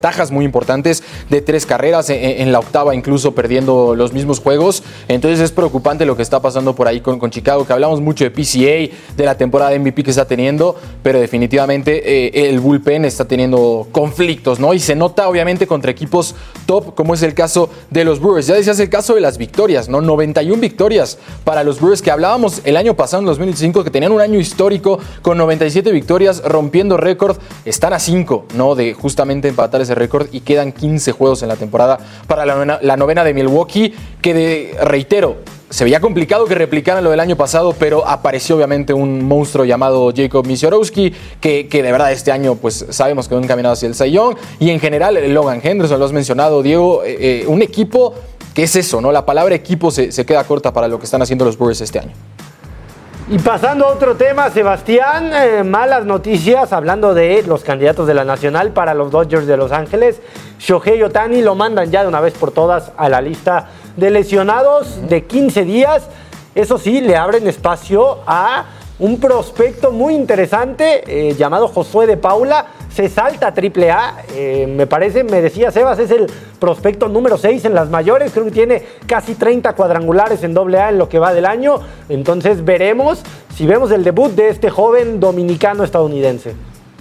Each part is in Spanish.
ventajas muy importantes de 3 carreras, en la octava incluso perdiendo los mismos juegos. Entonces es preocupante lo que está pasando por ahí con Chicago, que hablamos mucho de PCA, de la temporada de MVP que está teniendo, pero definitivamente el bullpen está teniendo conflictos, ¿no? Y se nota obviamente contra equipos top, como es el caso de los Brewers. Ya decías el caso de las victorias, ¿no? 91 victorias para los Brewers, que hablábamos el año pasado, en 2005, que tenían un año histórico con 97 victorias, rompiendo récord. Están a 5, ¿no? De justamente empatar ese récord, y quedan 15 juegos en la temporada para la novena de Milwaukee, que reitero, se veía complicado que replicaran lo del año pasado, pero apareció obviamente un monstruo llamado Jacob Misiorowski, que de verdad este año pues sabemos que va encaminado hacia el Cy Young, y en general Logan Henderson, lo has mencionado, Diego, un equipo que es eso, ¿no? La palabra equipo se queda corta para lo que están haciendo los Brewers este año. Y pasando a otro tema, Sebastián, malas noticias, hablando de los candidatos de la Nacional para los Dodgers de Los Ángeles. Shohei Ohtani lo mandan ya de una vez por todas a la lista de lesionados de 15 días. Eso sí, le abren espacio a un prospecto muy interesante llamado Josué de Paula. Se salta a AAA, me decía Sebas, es el prospecto número 6 en las mayores. Creo que tiene casi 30 cuadrangulares en AA en lo que va del año. Entonces veremos si vemos el debut de este joven dominicano-estadounidense.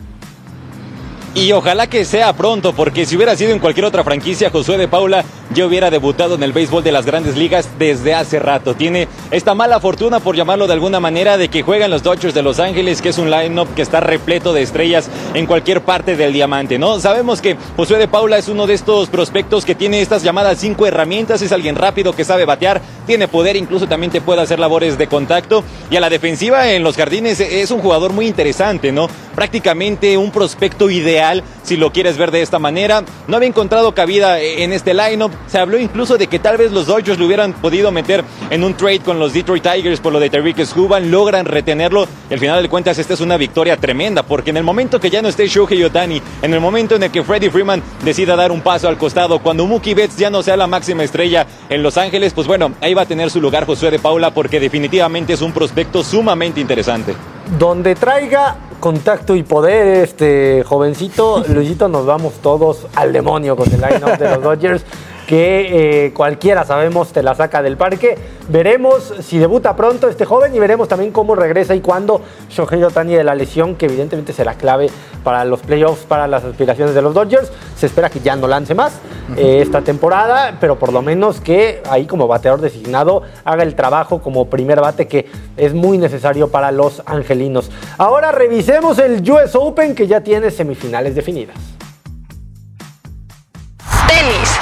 Y ojalá que sea pronto, porque si hubiera sido en cualquier otra franquicia, Josué de Paula ya hubiera debutado en el béisbol de las grandes ligas desde hace rato. Tiene esta mala fortuna, por llamarlo de alguna manera, de que juegan los Dodgers de Los Ángeles, que es un line-up que está repleto de estrellas en cualquier parte del diamante, ¿no? Sabemos que Josué de Paula es uno de estos prospectos que tiene estas llamadas 5 herramientas. Es alguien rápido, que sabe batear, tiene poder, incluso también te puede hacer labores de contacto. Y a la defensiva en los jardines es un jugador muy interesante, ¿no? Prácticamente un prospecto ideal, si lo quieres ver de esta manera. No había encontrado cabida en este lineup. Se habló incluso de que tal vez los Dodgers lo hubieran podido meter en un trade con los Detroit Tigers por lo de Tarik Skubal. Logran retenerlo. Al final de cuentas, esta es una victoria tremenda, porque en el momento que ya no esté Shohei Ohtani, en el momento en el que Freddie Freeman decida dar un paso al costado, cuando Mookie Betts ya no sea la máxima estrella en Los Ángeles, pues bueno, ahí va a tener su lugar Josué de Paula, porque definitivamente es un prospecto sumamente interesante. Donde traiga contacto y poder este jovencito, Luisito, nos vamos todos al demonio con el line-up de los Dodgers, que cualquiera sabemos te la saca del parque. Veremos si debuta pronto este joven, y veremos también cómo regresa y cuándo Shohei Ohtani de la lesión, que evidentemente será clave para los playoffs, para las aspiraciones de los Dodgers. Se espera que ya no lance más esta temporada, pero por lo menos que ahí como bateador designado haga el trabajo como primer bate, que es muy necesario para los angelinos. Ahora revisemos el US Open, que ya tiene semifinales definidas. Tenis.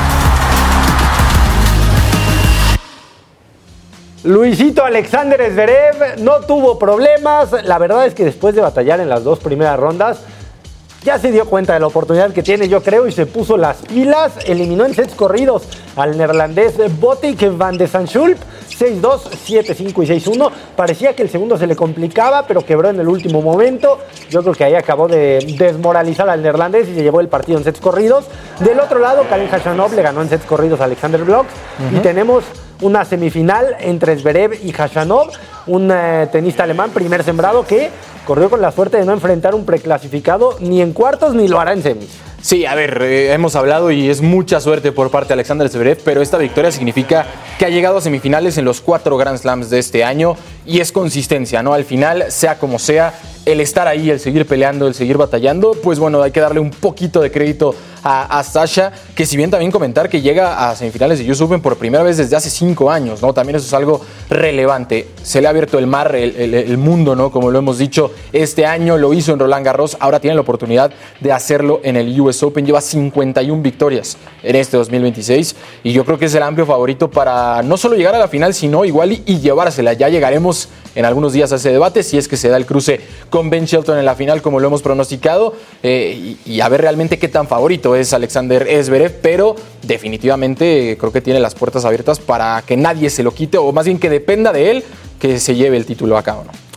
Luisito Alexander Zverev no tuvo problemas. La verdad es que después de batallar en las 2 primeras rondas, ya se dio cuenta de la oportunidad que tiene, yo creo, y se puso las pilas. Eliminó en sets corridos al neerlandés Botic van de Zandschulp, 6-2, 7-5 y 6-1. Parecía que el segundo se le complicaba, pero quebró en el último momento. Yo creo que ahí acabó de desmoralizar al neerlandés y se llevó el partido en sets corridos. Del otro lado, Karen Khachanov le ganó en sets corridos a Alexander Blocks. Y tenemos una semifinal entre Zverev y Khachanov, un tenista alemán primer sembrado que corrió con la suerte de no enfrentar un preclasificado ni en cuartos ni lo hará en semis. Sí, a ver, hemos hablado y es mucha suerte por parte de Alexander Zverev, pero esta victoria significa que ha llegado a semifinales en los 4 Grand Slams de este año, y es consistencia, ¿no? Al final, sea como sea, el estar ahí, el seguir peleando, el seguir batallando, pues bueno, hay que darle un poquito de crédito a Sasha, que si bien también comentar que llega a semifinales de US Open por primera vez desde hace 5 años, ¿no? También eso es algo relevante. Se le ha abierto el mar, el mundo, ¿no? Como lo hemos dicho, este año lo hizo en Roland Garros, ahora tiene la oportunidad de hacerlo en el US Open. Lleva 51 victorias en este 2026, y yo creo que es el amplio favorito para no solo llegar a la final, sino igual y llevársela. Ya llegaremos en algunos días a ese debate, si es que se da el cruce con Ben Shelton en la final, como lo hemos pronosticado, y a ver realmente qué tan favorito es Alexander Zverev, pero definitivamente creo que tiene las puertas abiertas para que nadie se lo quite, o más bien que dependa de él que se lleve el título a cabo, ¿no?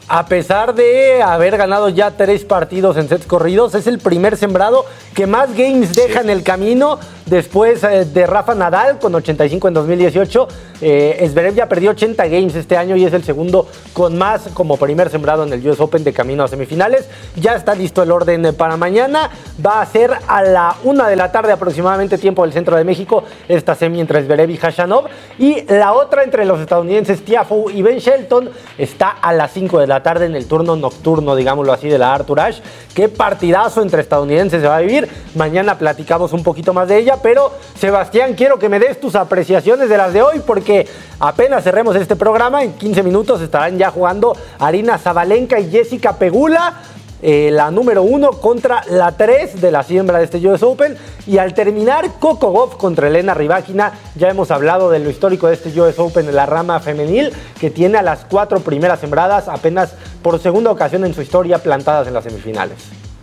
A pesar de haber ganado ya 3 partidos en sets corridos, es el primer sembrado que más games deja en el camino después de Rafa Nadal con 85 en 2018. Zverev ya perdió 80 games este año y es el segundo con más como primer sembrado en el US Open de camino a semifinales. Ya está listo el orden para mañana. Va a ser a la 1 de la tarde aproximadamente, tiempo del centro de México, esta semi entre Zverev y Khachanov. Y la otra entre los estadounidenses Tiafoe y Ben Shelton está a las 5 de la tarde en el turno nocturno, digámoslo así, de la Arthur Ashe. Qué partidazo entre estadounidenses se va a vivir. Mañana platicamos un poquito más de ella, pero Sebastián, quiero que me des tus apreciaciones de las de hoy, porque apenas cerremos este programa, en 15 minutos estarán ya jugando Aryna Sabalenka y Jessica Pegula, la número 1 contra la 3 de la siembra de este US Open, y al terminar Coco Gauff contra Elena Rybakina. Ya hemos hablado de lo histórico de este US Open en la rama femenil, que tiene a las 4 primeras sembradas apenas por segunda ocasión en su historia plantadas en las semifinales.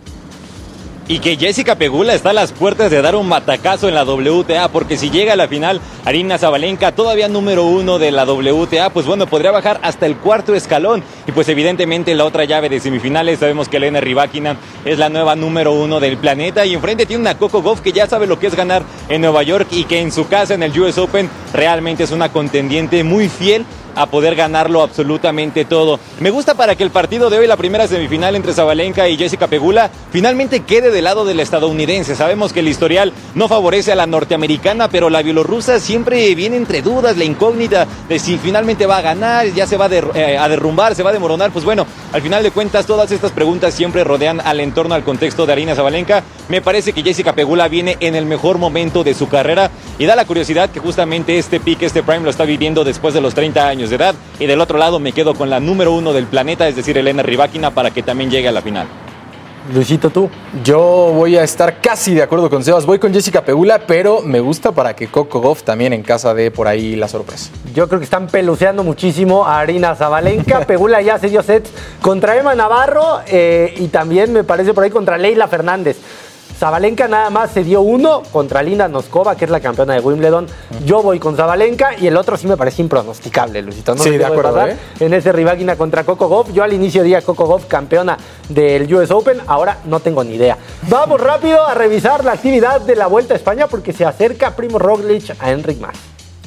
Y que Jessica Pegula está a las puertas de dar un batacazo en la WTA, porque si llega a la final Aryna Sabalenka, todavía número 1 de la WTA, pues bueno, podría bajar hasta el 4º escalón. Y pues evidentemente en la otra llave de semifinales sabemos que Elena Rybakina es la nueva número 1 del planeta, y enfrente tiene una Coco Gauff que ya sabe lo que es ganar en Nueva York, y que en su casa en el US Open realmente es una contendiente muy fiel a poder ganarlo absolutamente todo. Me gusta para que el partido de hoy, la primera semifinal entre Sabalenka y Jessica Pegula, finalmente quede del lado del estadounidense. Sabemos que el historial no favorece a la norteamericana, pero la bielorrusa siempre viene entre dudas, la incógnita de si finalmente va a ganar, ya se va a derrumbar, se va a demoronar. Pues bueno, al final de cuentas todas estas preguntas siempre rodean al entorno, al contexto de Aryna Sabalenka. Me parece que Jessica Pegula viene en el mejor momento de su carrera, y da la curiosidad que justamente este pick, este prime lo está viviendo después de los 30 años de edad. Y del otro lado me quedo con la número 1 del planeta, es decir, Elena Rybakina, para que también llegue a la final. Luisito, ¿tú? Yo voy a estar casi de acuerdo con Sebas. Voy con Jessica Pegula, pero me gusta para que Coco Gauff también en casa dé por ahí la sorpresa. Yo creo que están peluceando muchísimo a Aryna Sabalenka. Pegula ya se dio sets contra Emma Navarro y también me parece por ahí contra Leylah Fernández. Sabalenka nada más se dio 1 contra Linda Noskova, que es la campeona de Wimbledon. Yo voy con Sabalenka, y el otro sí me parece impronosticable, Luisito. No sí, de acuerdo, en ese Rybakina contra Coco Gauff. Yo al inicio día Coco Gauff campeona del US Open, ahora no tengo ni idea. Vamos rápido a revisar la actividad de la Vuelta a España, porque se acerca Primož Roglič a Enric Mas.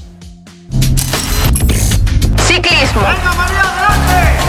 Ciclismo. ¡Venga, María, adelante!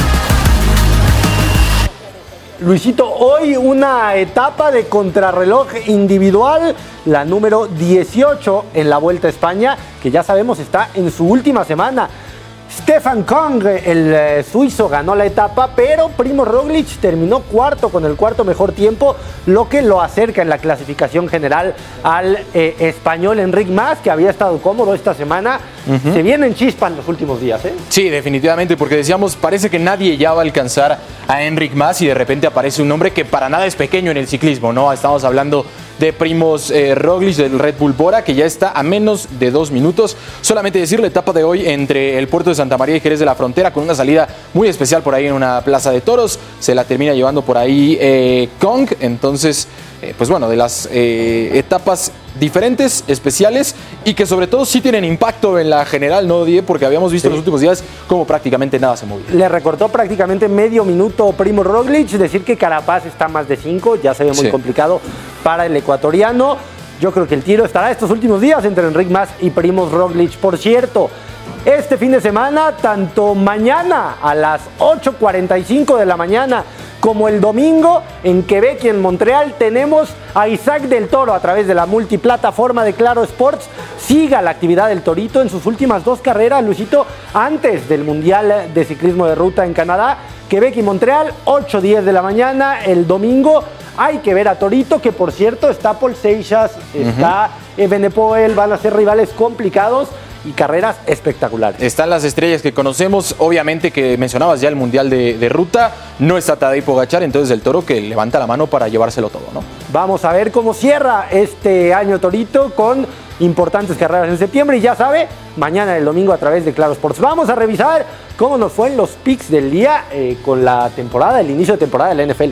Luisito, hoy una etapa de contrarreloj individual, la número 18 en la Vuelta a España, que ya sabemos está en su última semana. Stefan Kung, el suizo, ganó la etapa, pero Primož Roglič terminó 4º con el 4º mejor tiempo, lo que lo acerca en la clasificación general al español Enric Mas, que había estado cómodo esta semana. Se vienen chispas en los últimos días, ¿eh? Sí, definitivamente, porque decíamos, parece que nadie ya va a alcanzar a Enric Mas, y de repente aparece un nombre que para nada es pequeño en el ciclismo, ¿no? Estamos hablando de Primož Roglič del Red Bull Bora, que ya está a menos de 2 minutos. Solamente decir, la etapa de hoy entre el puerto de Santa María y Jerez de la Frontera, con una salida muy especial por ahí en una plaza de toros, se la termina llevando por ahí Kung. Entonces, pues bueno, de las etapas diferentes, especiales, y que sobre todo sí tienen impacto en la general, ¿no, Die? Porque habíamos visto en los últimos días como prácticamente nada se movía. Le recortó prácticamente medio minuto Primož Roglič. Decir que Carapaz está más de 5 ya se ve muy complicado para el ecuatoriano. Yo creo que el tiro estará estos últimos días entre Enric Mas y Primož Roglič. Por cierto, este fin de semana, tanto mañana a las 8:45 de la mañana como el domingo en Quebec y en Montreal, tenemos a Isaac del Toro a través de la multiplataforma de Claro Sports. Siga la actividad del Torito en sus últimas 2 carreras, Luisito, antes del Mundial de Ciclismo de Ruta en Canadá. Quebec y Montreal, 8:10 de la mañana. El domingo hay que ver a Torito, que por cierto está Paul Seixas, está Evenepoel, van a ser rivales complicados y carreras espectaculares. Están las estrellas que conocemos, obviamente, que mencionabas ya el Mundial de Ruta. No está Tadej Pogačar, entonces el Toro que levanta la mano para llevárselo todo, ¿no? Vamos a ver cómo cierra este año Torito con importantes carreras en septiembre, y ya sabe, mañana el domingo a través de Claro Sports. Vamos a revisar cómo nos fue en los picks del día con la temporada, el inicio de temporada de la NFL.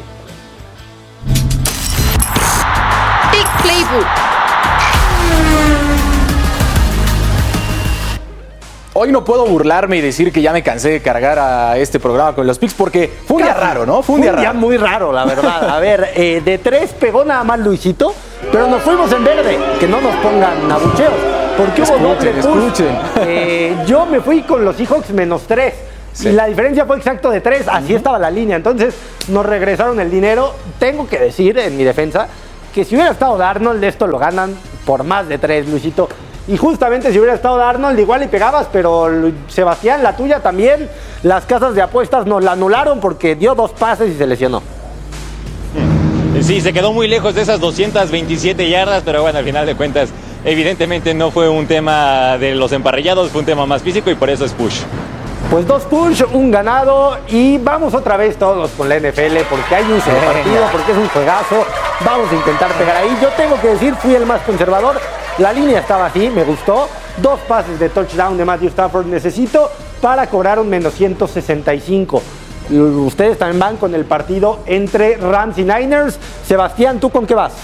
Pick Playbook. hoy no puedo burlarme y decir que ya me cansé de cargar a este programa con los picks porque fue un día raro, ¿no? Fue un día muy raro, la verdad. A ver, de 3 pegó nada más Luisito, pero nos fuimos en verde. Que no nos pongan abucheos. Porque hubo doble push. Yo me fui con los Seahawks -3. Sí. Y la diferencia fue exacto de 3. Así estaba la línea. Entonces nos regresaron el dinero. Tengo que decir en mi defensa que si hubiera estado Darnold, esto lo ganan por más de 3, Luisito. Y justamente si hubiera estado Darnold, igual y pegabas, pero Sebastián, la tuya también, las casas de apuestas nos la anularon porque dio 2 pases y se lesionó. Sí, se quedó muy lejos de esas 227 yardas, pero bueno, al final de cuentas, evidentemente no fue un tema de los emparrillados, fue un tema más físico y por eso es push. Pues 2 push, un ganado y vamos otra vez todos con la NFL porque hay un solo partido, porque es un juegazo. Vamos a intentar pegar ahí. Yo tengo que decir, fui el más conservador. La línea estaba así, me gustó. 2 pases de touchdown de Matthew Stafford necesito para cobrar un -165. Ustedes también van con el partido entre Rams y Niners. Sebastián, ¿tú con qué vas?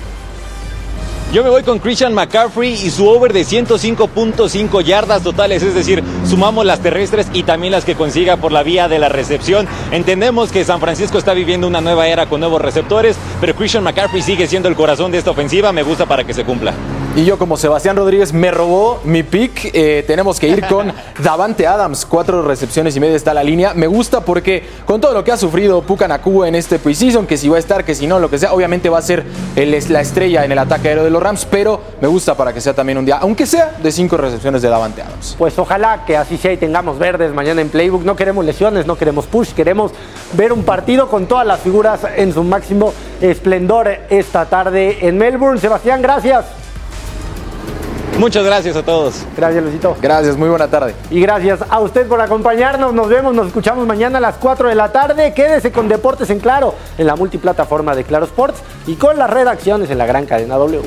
Yo me voy con Christian McCaffrey y su over de 105.5 yardas totales, es decir, sumamos las terrestres y también las que consiga por la vía de la recepción. Entendemos que San Francisco está viviendo una nueva era con nuevos receptores, pero Christian McCaffrey sigue siendo el corazón de esta ofensiva, me gusta para que se cumpla. Y yo, como Sebastián Rodríguez me robó mi pick, tenemos que ir con Davante Adams. 4 recepciones y media está la línea. Me gusta porque con todo lo que ha sufrido Puka Nacua en este preseason, que si va a estar, que si no, lo que sea, obviamente va a ser la estrella en el ataque aéreo de los Rams, pero me gusta para que sea también un día, aunque sea de 5 recepciones de Davante Adams. Pues ojalá que así sea y tengamos verdes mañana en Playbook. No queremos lesiones, no queremos push, queremos ver un partido con todas las figuras en su máximo esplendor esta tarde en Melbourne. Sebastián, gracias. Muchas gracias a todos. Gracias, Luisito. Gracias, muy buena tarde. Y gracias a usted por acompañarnos. Nos vemos, nos escuchamos mañana a las 4 de la tarde. Quédese con Deportes en Claro, en la multiplataforma de Claro Sports y con las redacciones en la gran cadena W.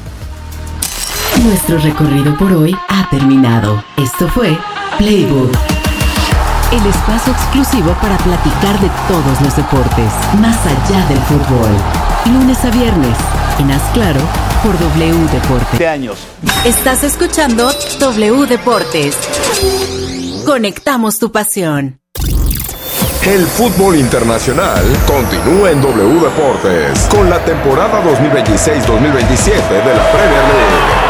Nuestro recorrido por hoy ha terminado. Esto fue Playbook, el espacio exclusivo para platicar de todos los deportes, más allá del fútbol. Lunes a viernes, en Haz Claro, por W Deportes. De años. Estás escuchando W Deportes. Conectamos tu pasión. El fútbol internacional continúa en W Deportes con la temporada 2026-2027 de la Premier League.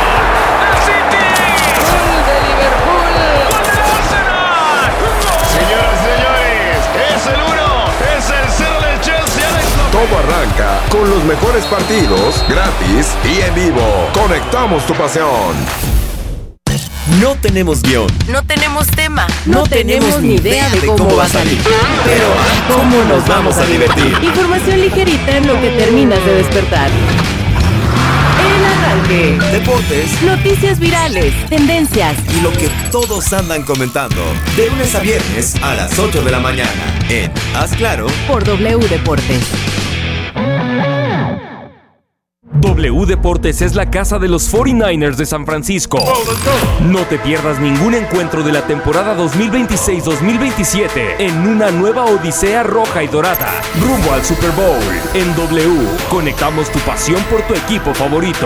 Todo arranca con los mejores partidos, gratis y en vivo. Conectamos tu pasión. No tenemos guión. No tenemos tema. No tenemos ni idea de cómo va a salir. Pero ¿cómo nos vamos a divertir? Información ligerita en lo que terminas de despertar. El arranque. Deportes. Noticias virales. Tendencias. Y lo que todos andan comentando. De lunes a viernes a las 8 de la mañana. En Haz Claro. Por W Deportes. W Deportes es la casa de los 49ers de San Francisco. No te pierdas ningún encuentro de la temporada 2026-2027 en una nueva odisea roja y dorada, rumbo al Super Bowl. En W, conectamos tu pasión por tu equipo favorito.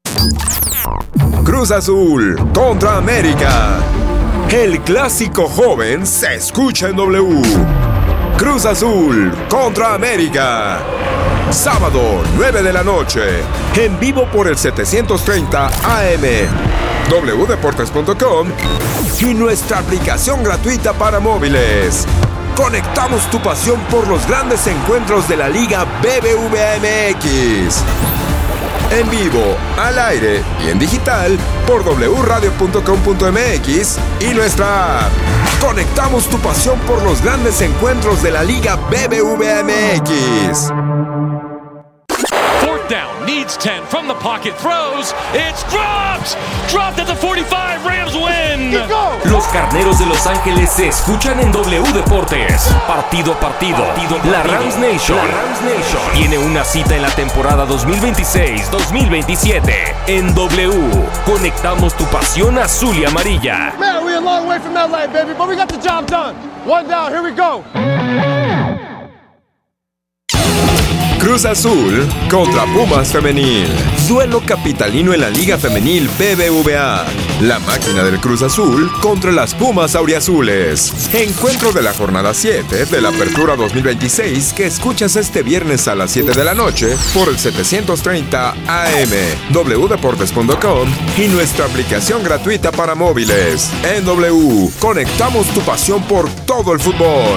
Cruz Azul contra América. El clásico joven se escucha en W. Cruz Azul contra América. Sábado, 9 de la noche, en vivo por el 730 AM, wdeportes.com y nuestra aplicación gratuita para móviles. Conectamos tu pasión por los grandes encuentros de la Liga BBVA MX. En vivo, al aire y en digital por wradio.com.mx y nuestra app. Conectamos tu pasión por los grandes encuentros de la Liga BBVA MX. Fourth down, needs 10 from the pocket, throws, it's dropped at the 45, Rams win. Los carneros de Los Ángeles se escuchan en W Deportes. Partido a partido. La Rams Nation tiene una cita en la temporada 2026-2027. En W, conectamos tu pasión azul y amarilla. Man, we're a long way from LA, baby, but we got the job done. One down, here we go. Cruz Azul contra Pumas Femenil. Duelo capitalino en la Liga Femenil BBVA. La máquina del Cruz Azul contra las Pumas Auriazules. Encuentro de la jornada 7 de la Apertura 2026 que escuchas este viernes a las 7 de la noche por el 730 AM, wdeportes.com y nuestra aplicación gratuita para móviles. En W, conectamos tu pasión por todo el fútbol.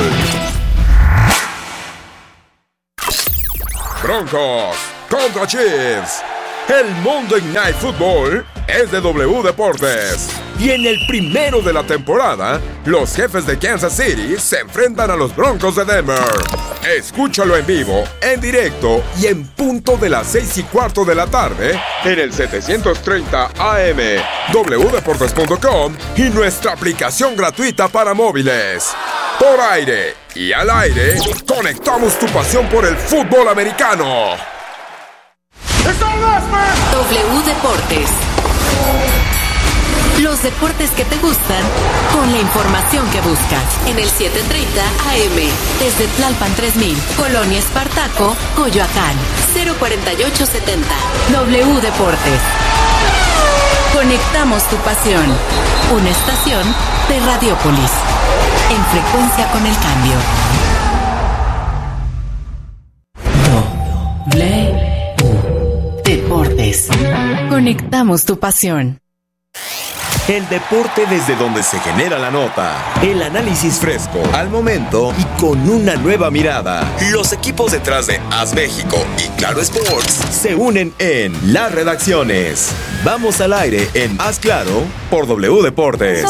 Broncos contra Chiefs. El Monday Night Football es de W Deportes. Y en el primero de la temporada, los Jefes de Kansas City se enfrentan a los Broncos de Denver. Escúchalo en vivo, en directo y en punto de las 6:15 de la tarde en el 730 AM, wdeportes.com y nuestra aplicación gratuita para móviles. Por aire y al aire, conectamos tu pasión por el fútbol americano. W Deportes. Los deportes que te gustan con la información que buscas. En el 730 AM. Desde Tlalpan 3000, Colonia Espartaco, Coyoacán. 04870. W Deportes. Conectamos tu pasión. Una estación de Radiopolis. En frecuencia con el cambio. W Deportes. Conectamos tu pasión. El deporte desde donde se genera la nota. El análisis fresco, al momento y con una nueva mirada. Los equipos detrás de AS México y Claro Sports se unen en Las Redacciones. Vamos al aire en Haz Claro por W Deportes.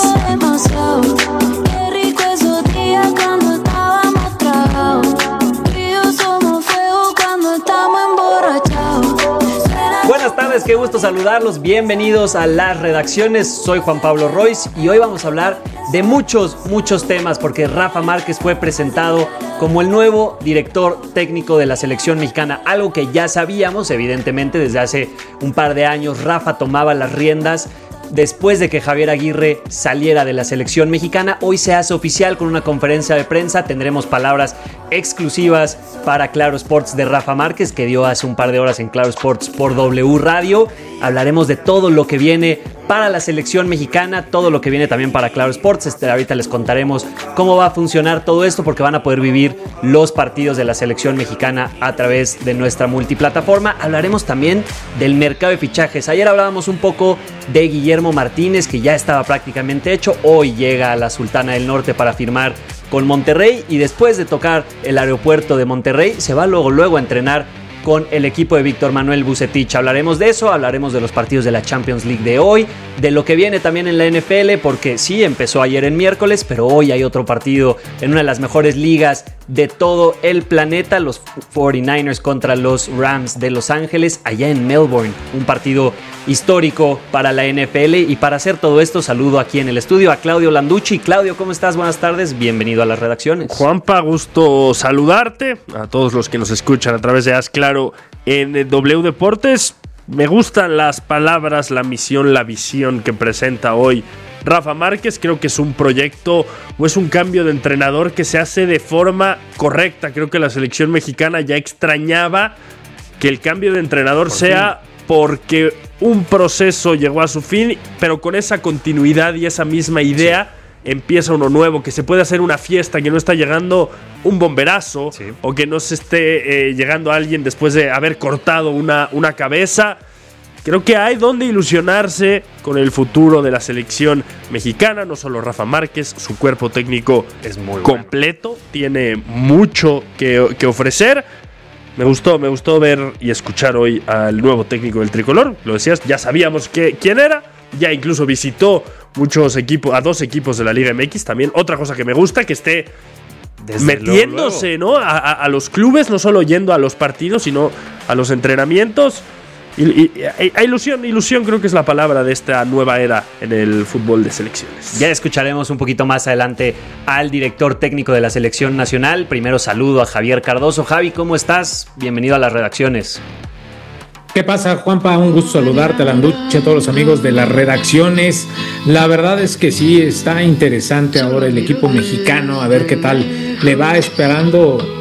Buenas tardes, qué gusto saludarlos, bienvenidos a Las Redacciones, soy Juan Pablo Royce y hoy vamos a hablar de muchos temas porque Rafa Márquez fue presentado como el nuevo director técnico de la selección mexicana, algo que ya sabíamos, evidentemente desde hace un par de años Rafa tomaba las riendas. Después de que Javier Aguirre saliera de la selección mexicana, hoy se hace oficial con una conferencia de prensa. Tendremos palabras exclusivas para Claro Sports de Rafa Márquez, que dio hace un par de horas en Claro Sports por W Radio. Hablaremos de todo lo que viene para la selección mexicana, todo lo que viene también para Claro Sports. Ahorita les contaremos cómo va a funcionar todo esto porque van a poder vivir los partidos de la selección mexicana a través de nuestra multiplataforma. Hablaremos también del mercado de fichajes. Ayer hablábamos un poco de Guillermo Martínez, que ya estaba prácticamente hecho. Hoy llega a la Sultana del Norte para firmar con Monterrey y después de tocar el aeropuerto de Monterrey se va luego a entrenar con el equipo de Víctor Manuel Vucetich. Hablaremos de eso, hablaremos de los partidos de la Champions League de hoy, de lo que viene también en la NFL, porque sí, empezó ayer en miércoles, pero hoy hay otro partido en una de las mejores ligas de todo el planeta, los 49ers contra los Rams de Los Ángeles, allá en Melbourne, un partido histórico para la NFL. Y para hacer todo esto, saludo aquí en el estudio a Claudio Landucci. Claudio, ¿cómo estás? Buenas tardes, bienvenido a Las Redacciones. Juanpa, gusto saludarte, a todos los que nos escuchan a través de Haz Claro en W Deportes. Me gustan las palabras, la misión, la visión que presenta hoy Rafa Márquez. Creo que es un proyecto o es un cambio de entrenador que se hace de forma correcta. Creo que la selección mexicana ya extrañaba que el cambio de entrenador sea porque un proceso llegó a su fin, pero con esa continuidad y esa misma idea empieza uno nuevo, que se puede hacer una fiesta, que no está llegando un bomberazo o que no se esté llegando alguien después de haber cortado una cabeza. Creo que hay donde ilusionarse con el futuro de la selección mexicana. No solo Rafa Márquez, su cuerpo técnico es muy completo, bueno. Tiene mucho que ofrecer. Me gustó ver y escuchar hoy al nuevo técnico del tricolor. Lo decías, ya sabíamos quién era. Ya incluso visitó a dos equipos de la Liga MX también. Otra cosa que me gusta, que esté metiéndose, ¿no? a los clubes, no solo yendo a los partidos, sino a los entrenamientos. Y ilusión creo que es la palabra de esta nueva era en el fútbol de selecciones. Ya escucharemos un poquito más adelante al director técnico de la selección nacional. Primero saludo a Javier Cardoso. Javi, ¿cómo estás? Bienvenido a Las Redacciones. ¿Qué pasa, Juanpa? Un gusto saludarte, Landucci, a todos los amigos de Las Redacciones. La verdad es que sí, está interesante ahora el equipo mexicano, a ver qué tal le va, esperando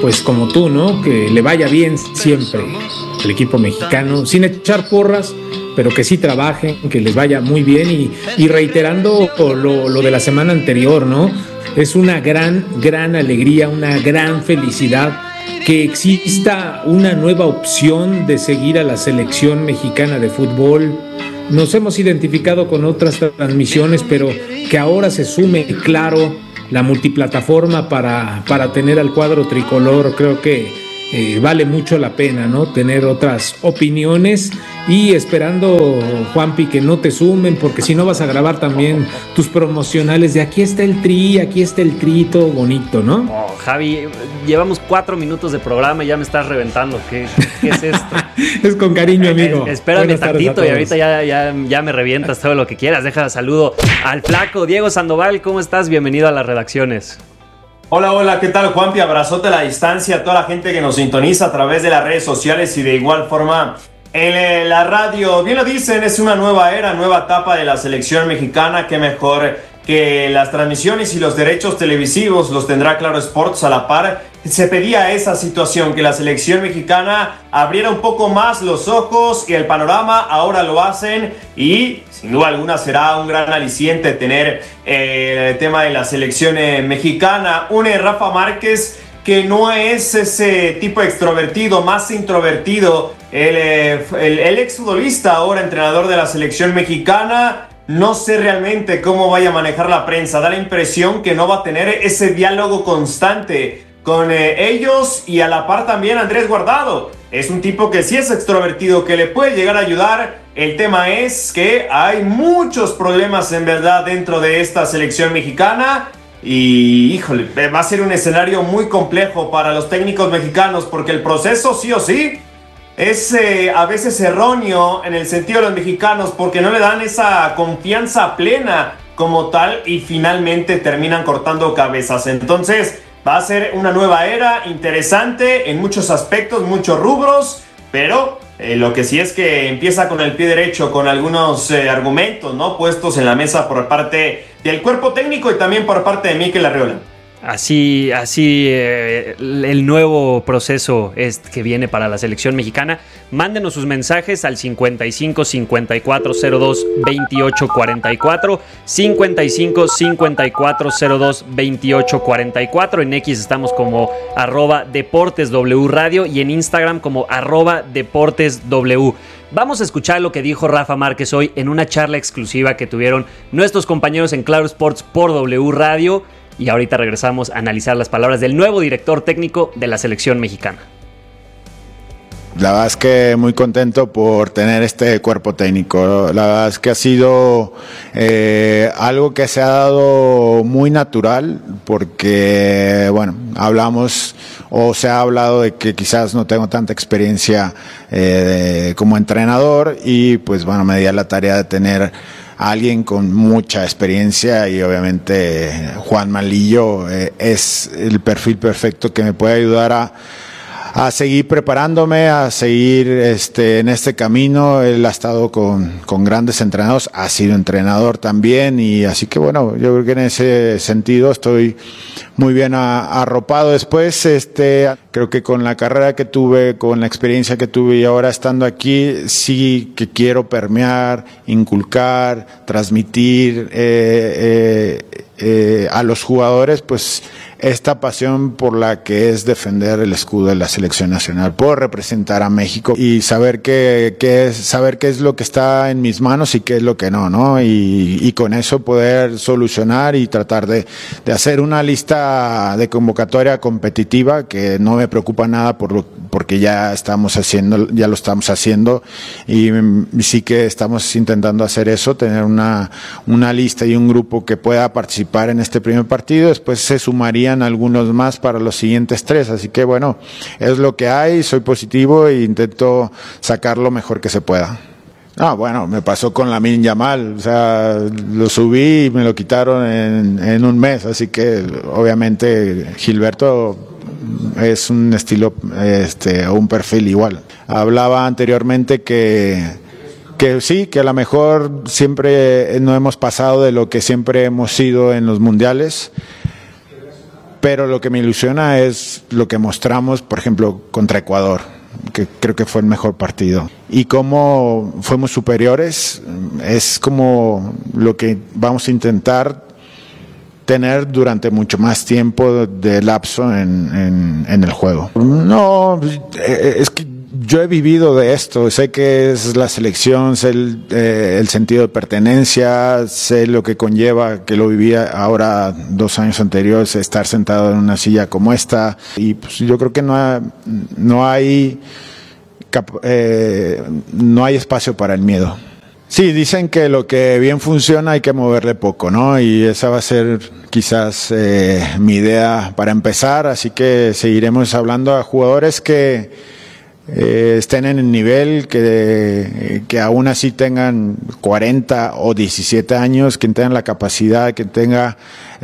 pues como tú, ¿no? Que le vaya bien siempre el equipo mexicano, sin echar porras, pero que sí trabajen, que les vaya muy bien y reiterando lo de la semana anterior, ¿no? Es una gran alegría, una gran felicidad que exista una nueva opción de seguir a la selección mexicana de fútbol. Nos hemos identificado con otras transmisiones, pero que ahora se sume, claro, la multiplataforma para tener al cuadro tricolor. Creo que vale mucho la pena, ¿no? Tener otras opiniones y esperando, Juanpi, que no te sumen, porque si no vas a grabar también tus promocionales de aquí está el tri, todo bonito, ¿no? Oh, Javi, llevamos 4 minutos de programa y ya me estás reventando. ¿Qué es esto? Es con cariño, amigo. Espérame tantito y ahorita ya me revientas todo lo que quieras. Deja saludo al flaco Diego Sandoval. ¿Cómo estás? Bienvenido a las redacciones. Hola, ¿qué tal, Juanpi? Abrazote a la distancia a toda la gente que nos sintoniza a través de las redes sociales y de igual forma en la radio. Bien lo dicen, es una nueva era, nueva etapa de la selección mexicana. Qué mejor que las transmisiones y los derechos televisivos los tendrá Claro Sports a la par. Se pedía esa situación, que la selección mexicana abriera un poco más los ojos y el panorama. Ahora lo hacen y sin duda alguna será un gran aliciente tener el tema de la selección mexicana. Un Rafa Márquez que no es ese tipo extrovertido, más introvertido. El exfutbolista, ahora entrenador de la selección mexicana. No sé realmente cómo vaya a manejar la prensa. Da la impresión que no va a tener ese diálogo constante con ellos, y a la par también Andrés Guardado. Es un tipo que sí es extrovertido, que le puede llegar a ayudar. El tema es que hay muchos problemas en verdad dentro de esta selección mexicana y híjole, va a ser un escenario muy complejo para los técnicos mexicanos, porque el proceso sí o sí es a veces erróneo en el sentido de los mexicanos, porque no le dan esa confianza plena como tal y finalmente terminan cortando cabezas. Entonces va a ser una nueva era interesante en muchos aspectos, muchos rubros, pero lo que sí es que empieza con el pie derecho, con algunos argumentos, ¿no?, puestos en la mesa por parte del cuerpo técnico y también por parte de Mikel Arriola. Así el nuevo proceso que viene para la selección mexicana. Mándenos sus mensajes al 55 54 02 28 44, 55 54 02 28 44. En X estamos como @DeportesW Radio y en Instagram como @DeportesW. Vamos a escuchar lo que dijo Rafa Márquez hoy en una charla exclusiva que tuvieron nuestros compañeros en Claro Sports por W Radio. Y ahorita regresamos a analizar las palabras del nuevo director técnico de la selección mexicana. La verdad es que muy contento por tener este cuerpo técnico. La verdad es que ha sido algo que se ha dado muy natural, porque, bueno, hablamos o se ha hablado de que quizás no tengo tanta experiencia como entrenador y, pues, bueno, me di a la tarea de tener alguien con mucha experiencia y obviamente Juan Malillo es el perfil perfecto que me puede ayudar a seguir preparándome, a seguir en este camino. Él ha estado con grandes entrenadores, ha sido entrenador también, y así que bueno, yo creo que en ese sentido estoy muy bien arropado. Después, creo que con la carrera que tuve, con la experiencia que tuve y ahora estando aquí, sí que quiero permear, inculcar, transmitir a los jugadores, pues, esta pasión por la que es defender el escudo de la selección nacional, por representar a México y saber qué es lo que está en mis manos y qué es lo que no, y con eso poder solucionar y tratar de hacer una lista de convocatoria competitiva, que no me preocupa nada porque ya lo estamos haciendo y sí que estamos intentando hacer eso, tener una lista y un grupo que pueda participar en este primer partido. Después se sumarían algunos más para los siguientes 3, así que bueno, es lo que hay, soy positivo e intento sacar lo mejor que se pueda. Bueno, me pasó con Lamine Yamal, o sea, lo subí y me lo quitaron en un mes, así que obviamente Gilberto es un estilo, un perfil igual. Hablaba anteriormente que sí, que a lo mejor siempre no hemos pasado de lo que siempre hemos sido en los mundiales, pero lo que me ilusiona es lo que mostramos, por ejemplo, contra Ecuador, que creo que fue el mejor partido. Y cómo fuimos superiores es como lo que vamos a intentar tener durante mucho más tiempo de lapso en el juego. No, es que yo he vivido de esto, sé que es la selección, sé el sentido de pertenencia, sé lo que conlleva, que lo vivía ahora 2 años anteriores, estar sentado en una silla como esta, y pues yo creo que no hay espacio para el miedo. Sí, dicen que lo que bien funciona hay que moverle poco, ¿no? Y esa va a ser quizás mi idea para empezar, así que seguiremos hablando a jugadores que estén en el nivel, que aún así tengan 40 o 17 años, que tengan la capacidad, que tenga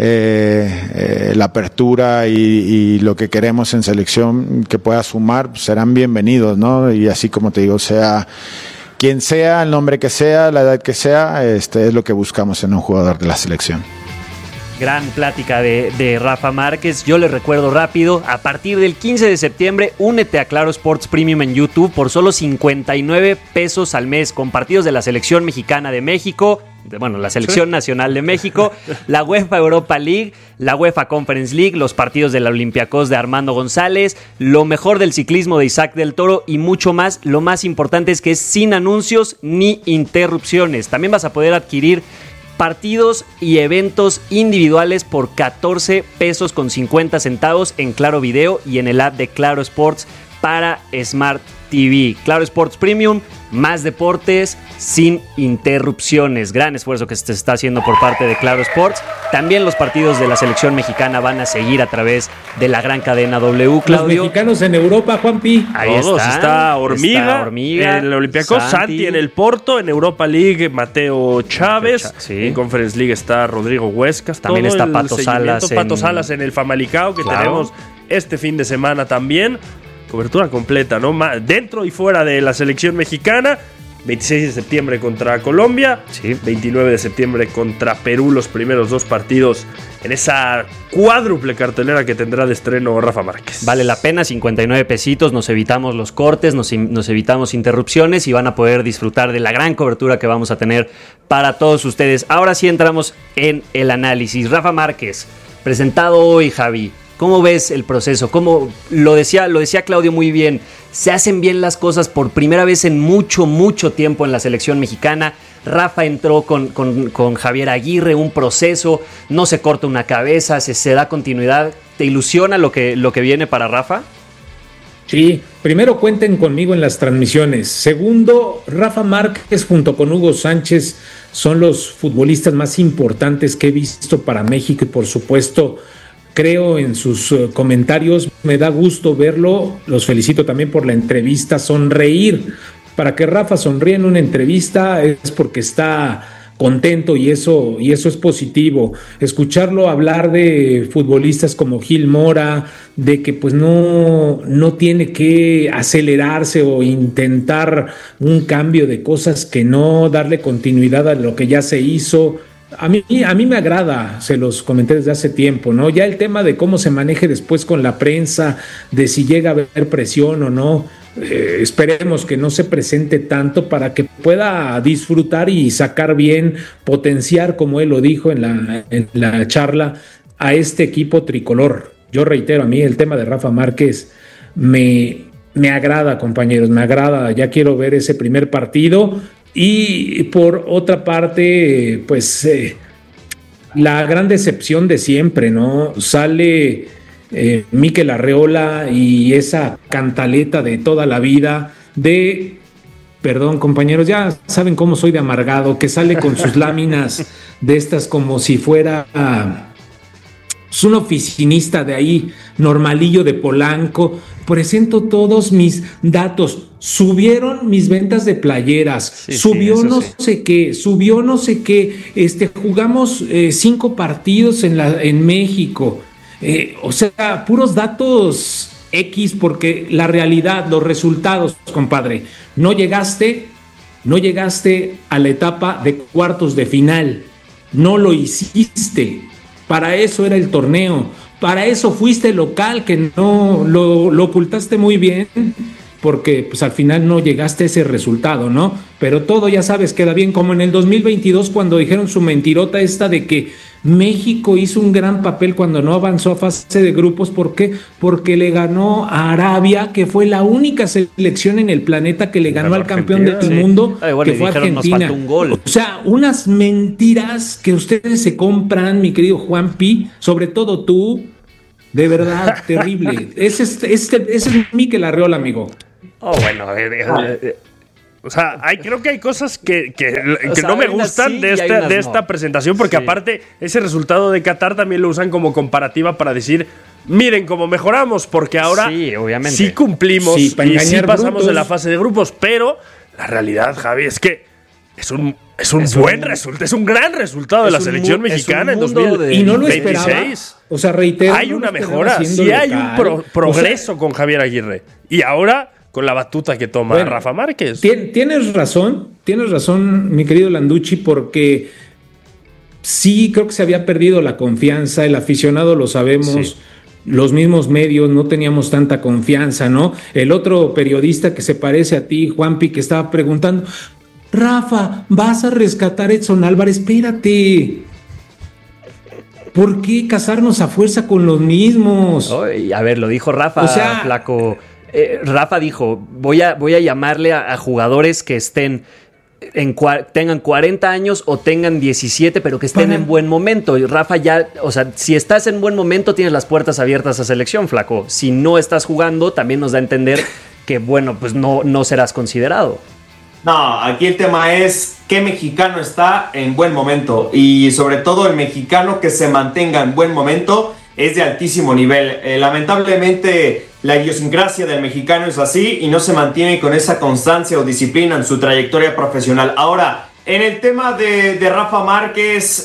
la apertura y lo que queremos en selección, que pueda sumar, pues serán bienvenidos, ¿no? Y así como te digo, sea quien sea, el nombre que sea, la edad que sea, es lo que buscamos en un jugador de la selección. Gran plática de Rafa Márquez. Yo les recuerdo rápido, a partir del 15 de septiembre, únete a Claro Sports Premium en YouTube por solo 59 pesos al mes, con partidos de la Selección Mexicana de México, la Selección Nacional de México, la UEFA Europa League, la UEFA Conference League, los partidos de la Olympiacos de Armando González, lo mejor del ciclismo de Isaac del Toro y mucho más. Lo más importante es que es sin anuncios ni interrupciones. También vas a poder adquirir partidos y eventos individuales por 14 pesos con 50 centavos en Claro Video y en el app de Claro Sports para Smart TV. Claro Sports Premium, más deportes sin interrupciones. Gran esfuerzo que se está haciendo por parte de Claro Sports. También los partidos de la selección mexicana van a seguir a través de la gran cadena W, Claudio. Los mexicanos en Europa, Juanpi. Ahí está Hormiga en el Olympiacos, Santi en el Porto, en Europa League Mateo Chávez, en Conference League está Rodrigo Huescas. También está Pato Salas en el Famalicao, que tenemos este fin de semana también. Cobertura completa, ¿no? Dentro y fuera de la selección mexicana. 26 de septiembre contra Colombia, 29 de septiembre contra Perú, los primeros 2 partidos en esa cuádruple cartelera que tendrá de estreno Rafa Márquez. Vale la pena, 59 pesitos, nos evitamos los cortes, nos evitamos interrupciones y van a poder disfrutar de la gran cobertura que vamos a tener para todos ustedes. Ahora sí entramos en el análisis. Rafa Márquez, presentado hoy, Javi. ¿Cómo ves el proceso? ¿Cómo lo decía Claudio muy bien? Se hacen bien las cosas por primera vez en mucho tiempo en la selección mexicana. Rafa entró con Javier Aguirre, un proceso, no se corta una cabeza, se da continuidad. ¿Te ilusiona lo que viene para Rafa? Sí, primero cuenten conmigo en las transmisiones. Segundo, Rafa Márquez junto con Hugo Sánchez son los futbolistas más importantes que he visto para México y por supuesto creo en sus comentarios, me da gusto verlo, los felicito también por la entrevista, sonreír. Para que Rafa sonríe en una entrevista es porque está contento y eso es positivo. Escucharlo hablar de futbolistas como Gil Mora, de que pues no tiene que acelerarse o intentar un cambio de cosas que no, darle continuidad a lo que ya se hizo. A mí me agrada, se los comenté desde hace tiempo, ¿no? Ya el tema de cómo se maneje después con la prensa, de si llega a haber presión o no, esperemos que no se presente tanto para que pueda disfrutar y sacar bien, potenciar, como él lo dijo en la charla, a este equipo tricolor. Yo reitero, a mí el tema de Rafa Márquez me agrada, compañeros, me agrada, ya quiero ver ese primer partido. Y por otra parte, pues la gran decepción de siempre, ¿no? Sale Mikel Arreola y esa cantaleta de toda la vida perdón compañeros, ya saben cómo soy de amargado, que sale con sus láminas de estas como si fuera un oficinista de ahí, normalillo de Polanco. Presento todos mis datos, subieron mis ventas de playeras, subió no sé qué, jugamos 5 partidos en México, o sea, puros datos X, porque la realidad, los resultados, compadre, no llegaste a la etapa de cuartos de final, no lo hiciste. Para eso era el torneo, para eso fuiste local, que no lo ocultaste muy bien, porque pues al final no llegaste a ese resultado, ¿no? Pero todo, ya sabes, queda bien, como en el 2022 cuando dijeron su mentirota esta de que México hizo un gran papel cuando no avanzó a fase de grupos. ¿Por qué? Porque le ganó a Arabia, que fue la única selección en el planeta que le ganó al campeón del mundo, que fue Argentina. Nos faltó un gol. O sea, unas mentiras que ustedes se compran, mi querido Juanpi, sobre todo tú, de verdad, terrible. Ese es Mikel Arreola, amigo. O sea, creo que hay cosas que no me gustan de esta presentación, porque aparte ese resultado de Qatar también lo usan como comparativa para decir, miren cómo mejoramos, porque ahora sí cumplimos y sí pasamos de la fase de grupos, pero la realidad, Javi, es que es un buen resultado, es un gran resultado de la selección mexicana en 2026. Y no lo esperaba. O sea, reitero, hay una mejora, sí hay un progreso con Javier Aguirre. Y ahora con la batuta que toma Rafa Márquez. Tienes razón, mi querido Landucci, porque sí creo que se había perdido la confianza, el aficionado lo sabemos, los mismos medios no teníamos tanta confianza, ¿no? El otro periodista que se parece a ti, Juanpi, que estaba preguntando, Rafa, ¿vas a rescatar a Edson Álvarez? Espérate. ¿Por qué casarnos a fuerza con los mismos? A ver, lo dijo Rafa, flaco. Rafa dijo, voy a llamarle a jugadores que estén tengan 40 años o tengan 17, pero que estén en buen momento. Y Rafa ya, o sea, si estás en buen momento, tienes las puertas abiertas a selección, flaco. Si no estás jugando, también nos da a entender que, bueno, pues no serás considerado. No, aquí el tema es qué mexicano está en buen momento, y sobre todo el mexicano que se mantenga en buen momento es de altísimo nivel. Lamentablemente la idiosincrasia del mexicano es así y no se mantiene con esa constancia o disciplina en su trayectoria profesional. Ahora, en el tema de Rafa Márquez,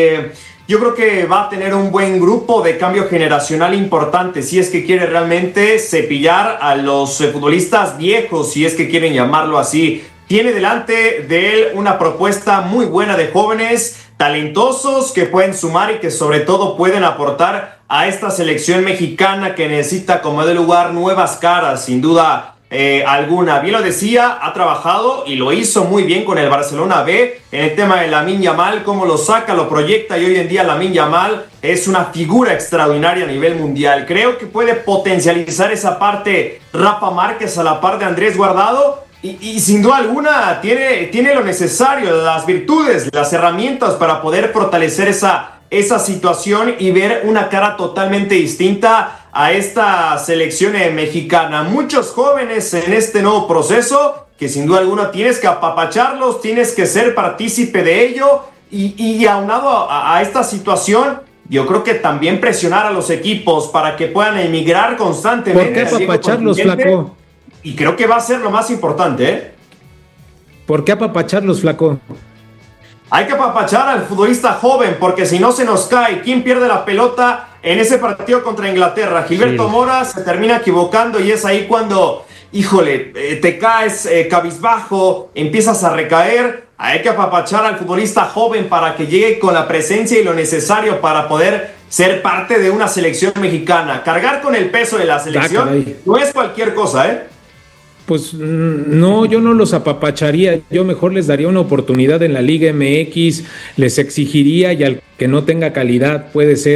yo creo que va a tener un buen grupo de cambio generacional importante, si es que quiere realmente cepillar a los futbolistas viejos, si es que quieren llamarlo así. Tiene delante de él una propuesta muy buena de jóvenes talentosos que pueden sumar y que sobre todo pueden aportar a esta selección mexicana que necesita, como de lugar, nuevas caras, sin duda alguna. Bien lo decía, ha trabajado y lo hizo muy bien con el Barcelona B en el tema de Lamine Yamal, cómo lo saca, lo proyecta, y hoy en día Lamine Yamal es una figura extraordinaria a nivel mundial. Creo que puede potencializar esa parte Rafa Márquez a la par de Andrés Guardado. Y sin duda alguna tiene lo necesario, las virtudes, las herramientas para poder fortalecer esa situación y ver una cara totalmente distinta a esta selección mexicana. Muchos jóvenes en este nuevo proceso que sin duda alguna tienes que apapacharlos, tienes que ser partícipe de ello y aunado a esta situación, yo creo que también presionar a los equipos para que puedan emigrar constantemente. ¿Por qué apapacharlos, flaco? Y creo que va a ser lo más importante, ¿eh? ¿Por qué apapacharlos, flaco? Hay que apapachar al futbolista joven, porque si no se nos cae. ¿Quién pierde la pelota en ese partido contra Inglaterra? Gilberto Mora se termina equivocando y es ahí cuando, híjole, te caes cabizbajo, empiezas a recaer. Hay que apapachar al futbolista joven para que llegue con la presencia y lo necesario para poder ser parte de una selección mexicana. Cargar con el peso de la selección no es cualquier cosa, ¿eh? Pues no, yo no los apapacharía, yo mejor les daría una oportunidad en la Liga MX, les exigiría, y al que no tenga calidad puede ser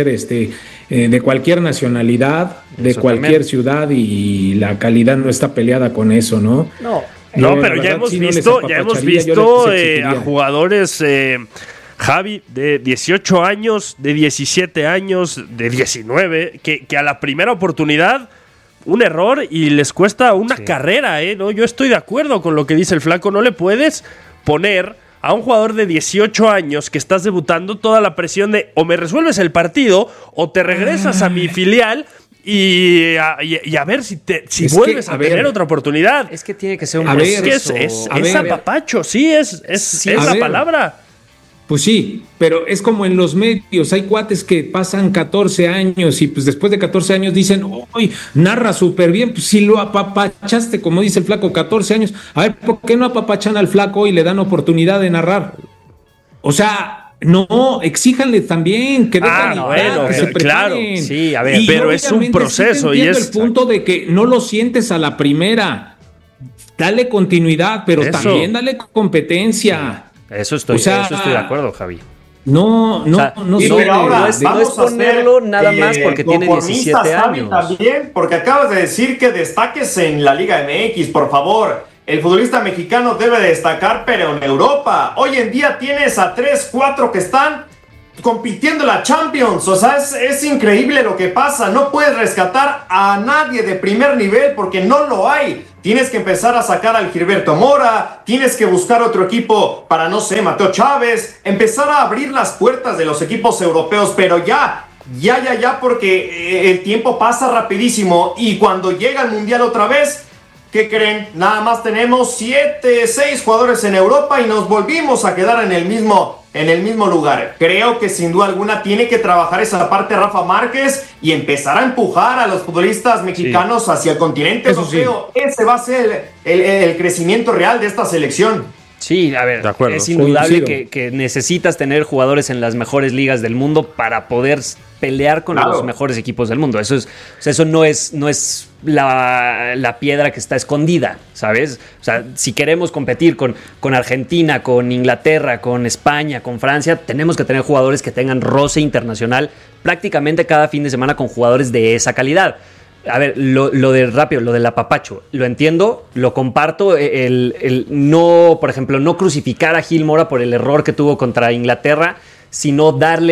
de cualquier nacionalidad, de cualquier ciudad, y la calidad no está peleada con eso, ¿no? No, pero ya hemos visto a jugadores, Javi, de 18 años, de 17 años, de 19, que a la primera oportunidad un error y les cuesta una carrera, ¿no? Yo estoy de acuerdo con lo que dice el flaco. No le puedes poner a un jugador de 18 años que estás debutando toda la presión de o me resuelves el partido o te regresas a mi filial y a ver si vuelves a tener otra oportunidad. Es que tiene que ser un proceso. Es apapacho, sí, es la palabra. Pues sí, pero es como en los medios, hay cuates que pasan 14 años y pues después de 14 años dicen, ¡uy, narra súper bien! Pues si lo apapachaste, como dice el flaco, 14 años, a ver, ¿por qué no apapachan al flaco y le dan oportunidad de narrar? O sea, No, exíjanle también que que se preparen. Claro, sí, a ver, pero es un proceso sí y es el punto de que no lo sientes a la primera. Dale continuidad, pero también dale competencia. Eso estoy de acuerdo, Javi. No es ponerlo nada más porque tiene 17 años. También, porque acabas de decir que destaques en la Liga MX, por favor. El futbolista mexicano debe destacar, pero en Europa. Hoy en día tienes a 3, 4 que están compitiendo en la Champions. O sea, es increíble lo que pasa. No puedes rescatar a nadie de primer nivel porque no lo hay. Tienes que empezar a sacar al Gilberto Mora, tienes que buscar otro equipo para, no sé, Mateo Chávez, empezar a abrir las puertas de los equipos europeos, pero ya, porque el tiempo pasa rapidísimo y cuando llega el Mundial otra vez, ¿qué creen? Nada más tenemos 6 jugadores en Europa y nos volvimos a quedar en el mismo lugar. Creo que sin duda alguna tiene que trabajar esa parte Rafa Márquez y empezar a empujar a los futbolistas mexicanos hacia el continente europeo. Sí. Ese va a ser el crecimiento real de esta selección. Sí, a ver, es indudable que necesitas tener jugadores en las mejores ligas del mundo para poder pelear con los mejores equipos del mundo. Eso no es la piedra que está escondida, ¿sabes? O sea, si queremos competir con Argentina, con Inglaterra, con España, con Francia, tenemos que tener jugadores que tengan roce internacional prácticamente cada fin de semana con jugadores de esa calidad. A ver, lo del apapacho, lo entiendo, lo comparto, no, por ejemplo, no crucificar a Gil Mora por el error que tuvo contra Inglaterra, sino darle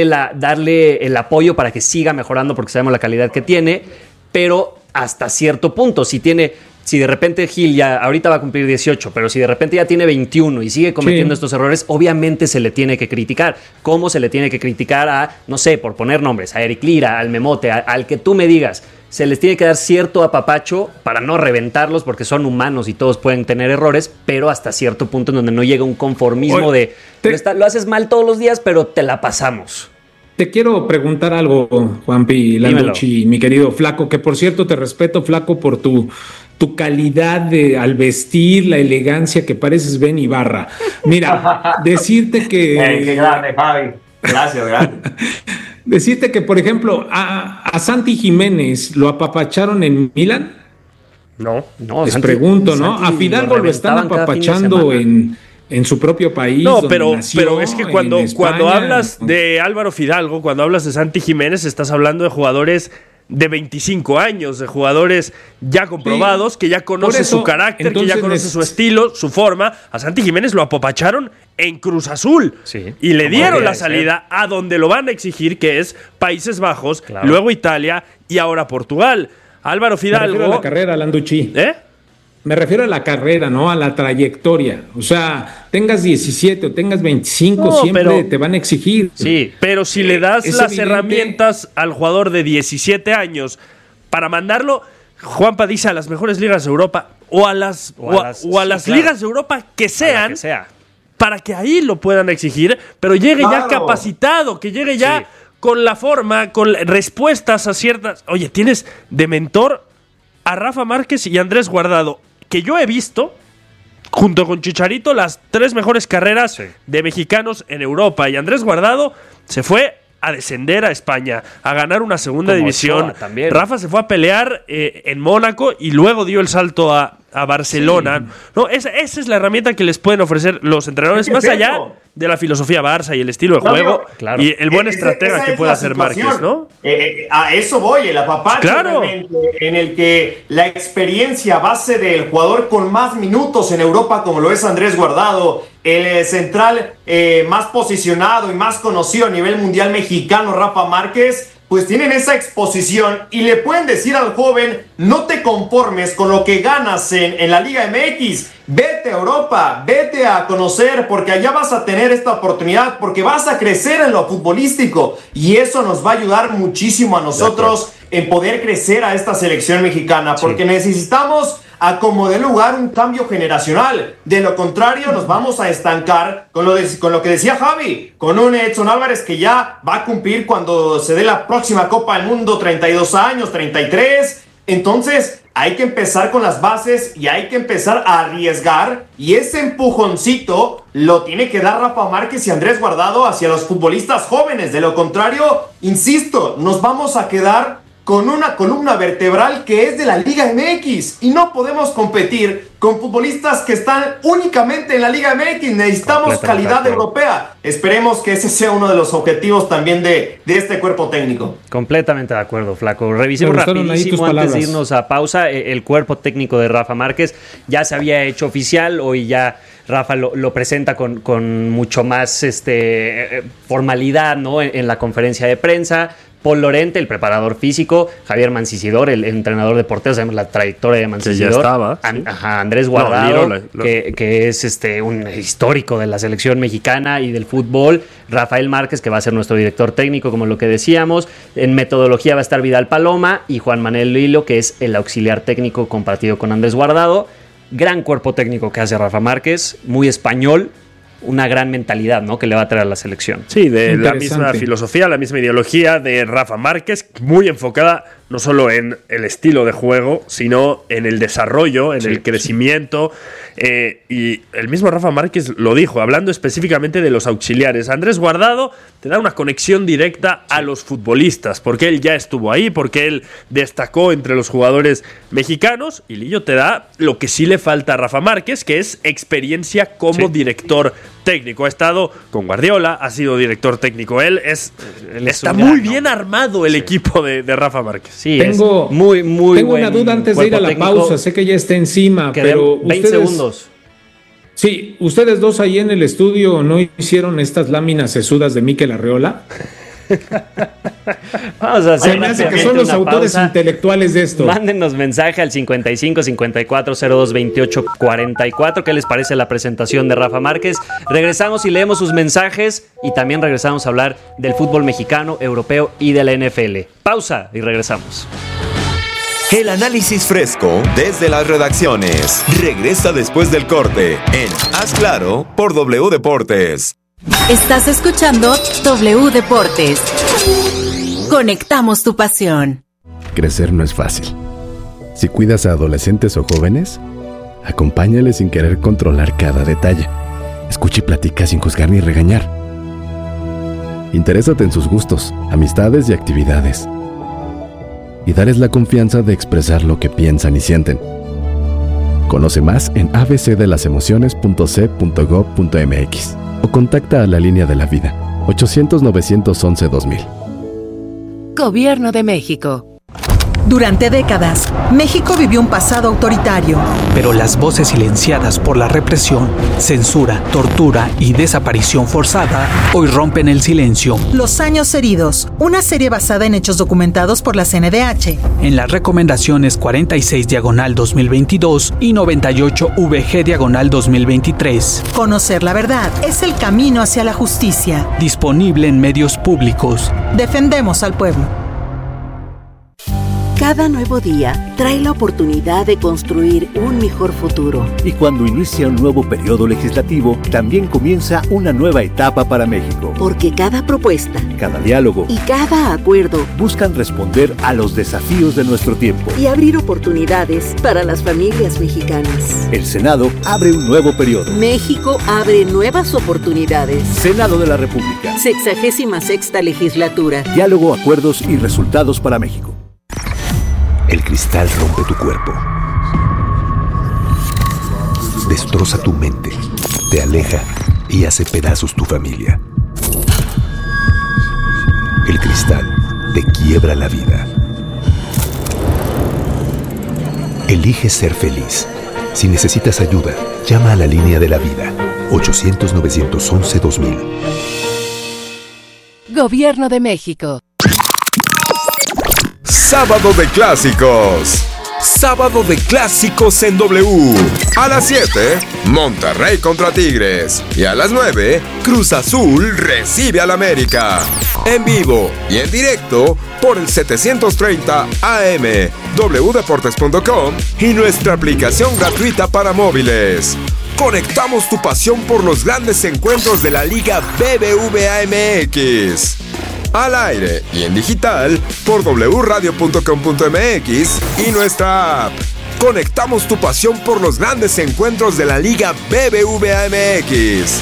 el apoyo para que siga mejorando porque sabemos la calidad que tiene, pero hasta cierto punto, si de repente Gil ya ahorita va a cumplir 18, pero si de repente ya tiene 21 y sigue cometiendo estos errores, obviamente se le tiene que criticar. ¿Cómo se le tiene que criticar a, no sé, por poner nombres, a Eric Lira, al Memote, al que tú me digas? Se les tiene que dar cierto apapacho para no reventarlos porque son humanos y todos pueden tener errores, pero hasta cierto punto en donde no llega un conformismo lo haces mal todos los días, pero te la pasamos. Te quiero preguntar algo, Juanpi Landucci, mi querido Flaco, que por cierto te respeto, Flaco, por tu calidad al vestir, la elegancia, que pareces Ben Ibarra. Mira, decirte que... Qué grande, Javi. Gracias. Decirte que, por ejemplo, a Santi Jiménez lo apapacharon en Milán. No. Les pregunto, ¿no? A Fidalgo lo están apapachando en su propio país. No, pero es que cuando hablas de Álvaro Fidalgo, cuando hablas de Santi Jiménez, estás hablando de jugadores de 25 años, de jugadores ya comprobados, que ya conoces su carácter, que ya conoces su estilo, su forma. A Santi Jiménez lo apapacharon en Cruz Azul y le dieron la salida a donde lo van a exigir, que es Países Bajos, luego Italia y ahora Portugal. Álvaro Fidalgo... Me refiero a la carrera, Landucci. Me refiero a la carrera, ¿no? A la trayectoria. O sea, tengas 17 o tengas 25, siempre te van a exigir. Sí, pero si le das las herramientas al jugador de 17 años para mandarlo, Juanpa dice, a las mejores ligas de Europa o a las ligas de Europa que sean, para que ahí lo puedan exigir, pero llegue ya capacitado, que llegue ya con la forma, con respuestas a ciertas... Oye, tienes de mentor a Rafa Márquez y Andrés Guardado, que yo he visto, junto con Chicharito, las 3 mejores carreras de mexicanos en Europa. Y Andrés Guardado se fue a descender a España, a ganar una segunda división. Rafa se fue a pelear en Mónaco y luego dio el salto a Barcelona. No, esa es la herramienta que les pueden ofrecer los entrenadores, más allá de la filosofía Barça y el estilo de juego y el buen estratega que puede hacer Márquez, ¿no? A eso voy, el apapacho en el que la experiencia base del jugador con más minutos en Europa, como lo es Andrés Guardado, el central más posicionado y más conocido a nivel mundial mexicano, Rafa Márquez, pues tienen esa exposición y le pueden decir al joven, no te conformes con lo que ganas en la Liga MX, vete a Europa, vete a conocer, porque allá vas a tener esta oportunidad, porque vas a crecer en lo futbolístico y eso nos va a ayudar muchísimo a nosotros en poder crecer a esta selección mexicana, porque necesitamos a como de lugar un cambio generacional. De lo contrario, nos vamos a estancar con lo que decía Javi, con un Edson Álvarez que ya va a cumplir cuando se dé la próxima Copa del Mundo 32 años, 33, Entonces hay que empezar con las bases y hay que empezar a arriesgar, y ese empujoncito lo tiene que dar Rafa Márquez y Andrés Guardado hacia los futbolistas jóvenes. De lo contrario, insisto, nos vamos a quedar con una columna vertebral que es de la Liga MX, y no podemos competir con futbolistas que están únicamente en la Liga MX. Necesitamos calidad europea. Esperemos que ese sea uno de los objetivos también de este cuerpo técnico. Completamente de acuerdo, Flaco. Revisemos rapidísimo antes de irnos a pausa el cuerpo técnico de Rafa Márquez. Ya se había hecho oficial, hoy ya Rafa lo presenta con mucho más formalidad, ¿no? En la conferencia de prensa. Paul Lorente, el preparador físico, Javier Mancisidor, el entrenador de porteros, sabemos la trayectoria de Mancisidor. Que ya estaba. Andrés Guardado, que es un histórico de la selección mexicana y del fútbol. Rafael Márquez, que va a ser nuestro director técnico, como lo que decíamos. En metodología va a estar Vidal Paloma y Juan Manuel Lilo, que es el auxiliar técnico compartido con Andrés Guardado. Gran cuerpo técnico que hace Rafa Márquez, muy español. Una gran mentalidad, ¿no?, que le va a traer a la selección. Sí, de la misma filosofía, la misma ideología de Rafa Márquez, muy enfocada no solo en el estilo de juego, sino en el desarrollo, en el crecimiento. Y el mismo Rafa Márquez lo dijo, hablando específicamente de los auxiliares. Andrés Guardado te da una conexión directa a los futbolistas, porque él ya estuvo ahí, porque él destacó entre los jugadores mexicanos, y Lillo te da lo que sí le falta a Rafa Márquez, que es experiencia como director técnico. Ha estado con Guardiola, ha sido director técnico. Él está muy bien armado el equipo de Rafa Márquez. Sí, tengo una duda antes de ir a la pausa. Sé que ya está encima, pero 20 segundos. Sí, ustedes dos ahí en el estudio no hicieron estas láminas sesudas de Mikel Arreola. Vamos a hacer que son los autores intelectuales de esto. Mándenos mensaje al 55 54 02 28 44. ¿Qué les parece la presentación de Rafa Márquez? Regresamos y leemos sus mensajes, y también regresamos a hablar del fútbol mexicano, europeo y de la NFL. Pausa y regresamos. El análisis fresco desde las redacciones regresa después del corte en Haz Claro por W Deportes. Estás escuchando W Deportes. Conectamos tu pasión. Crecer no es fácil. Si cuidas a adolescentes o jóvenes, acompáñales sin querer controlar cada detalle. Escucha y platica sin juzgar ni regañar. Interésate en sus gustos, amistades y actividades. Y dales la confianza de expresar lo que piensan y sienten. Conoce más en abcdelasemociones.c.gov.mx o contacta a la Línea de la Vida, 800-911-2000. Gobierno de México. Durante décadas, México vivió un pasado autoritario. Pero las voces silenciadas por la represión, censura, tortura y desaparición forzada hoy rompen el silencio. Los años heridos, una serie basada en hechos documentados por la CNDH. En las recomendaciones 46/2022 y 98-VG/2023. Conocer la verdad es el camino hacia la justicia. Disponible en medios públicos. Defendemos al pueblo. Cada nuevo día trae la oportunidad de construir un mejor futuro. Y cuando inicia un nuevo periodo legislativo, también comienza una nueva etapa para México. Porque cada propuesta, cada diálogo y cada acuerdo buscan responder a los desafíos de nuestro tiempo y abrir oportunidades para las familias mexicanas. El Senado abre un nuevo periodo. México abre nuevas oportunidades. Senado de la República. 66ª legislatura. Diálogo, acuerdos y resultados para México. El cristal rompe tu cuerpo, destroza tu mente, te aleja y hace pedazos tu familia. El cristal te quiebra la vida. Elige ser feliz. Si necesitas ayuda, llama a la Línea de la Vida, 800-911-2000. Gobierno de México. Sábado de Clásicos. Sábado de Clásicos en W. A las 7, Monterrey contra Tigres. Y a las 9, Cruz Azul recibe al América. En vivo y en directo por el 730 AM, wdeportes.com y nuestra aplicación gratuita para móviles. Conectamos tu pasión por los grandes encuentros de la Liga BBVA MX. al aire y en digital por wradio.com.mx y nuestra app. Conectamos tu pasión por los grandes encuentros de la Liga BBVA MX.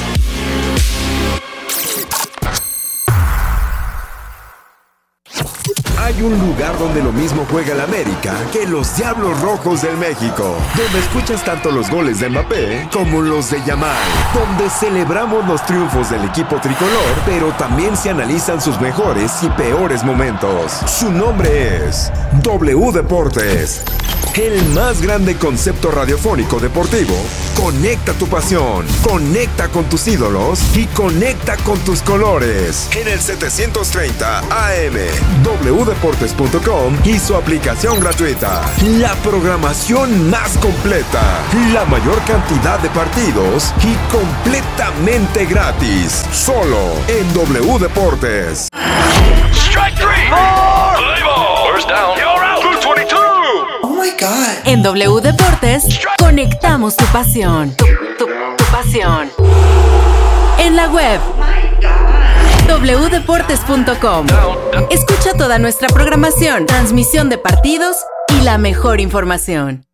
Hay un lugar donde lo mismo juega el América que los Diablos Rojos del México, donde escuchas tanto los goles de Mbappé como los de Yamal, donde celebramos los triunfos del equipo tricolor, pero también se analizan sus mejores y peores momentos. Su nombre es W Deportes, el más grande concepto radiofónico deportivo. Conecta tu pasión, conecta con tus ídolos y conecta con tus colores. En el 730 AM, wdeportes.com y su aplicación gratuita. La programación más completa, la mayor cantidad de partidos y completamente gratis. Solo en W Deportes. Strike three. Play ball. First down. You're out. 222. Oh my God. En W Deportes, conectamos tu pasión. Tu pasión. En la web. wdeportes.com. Escucha toda nuestra programación, transmisión de partidos y la mejor información.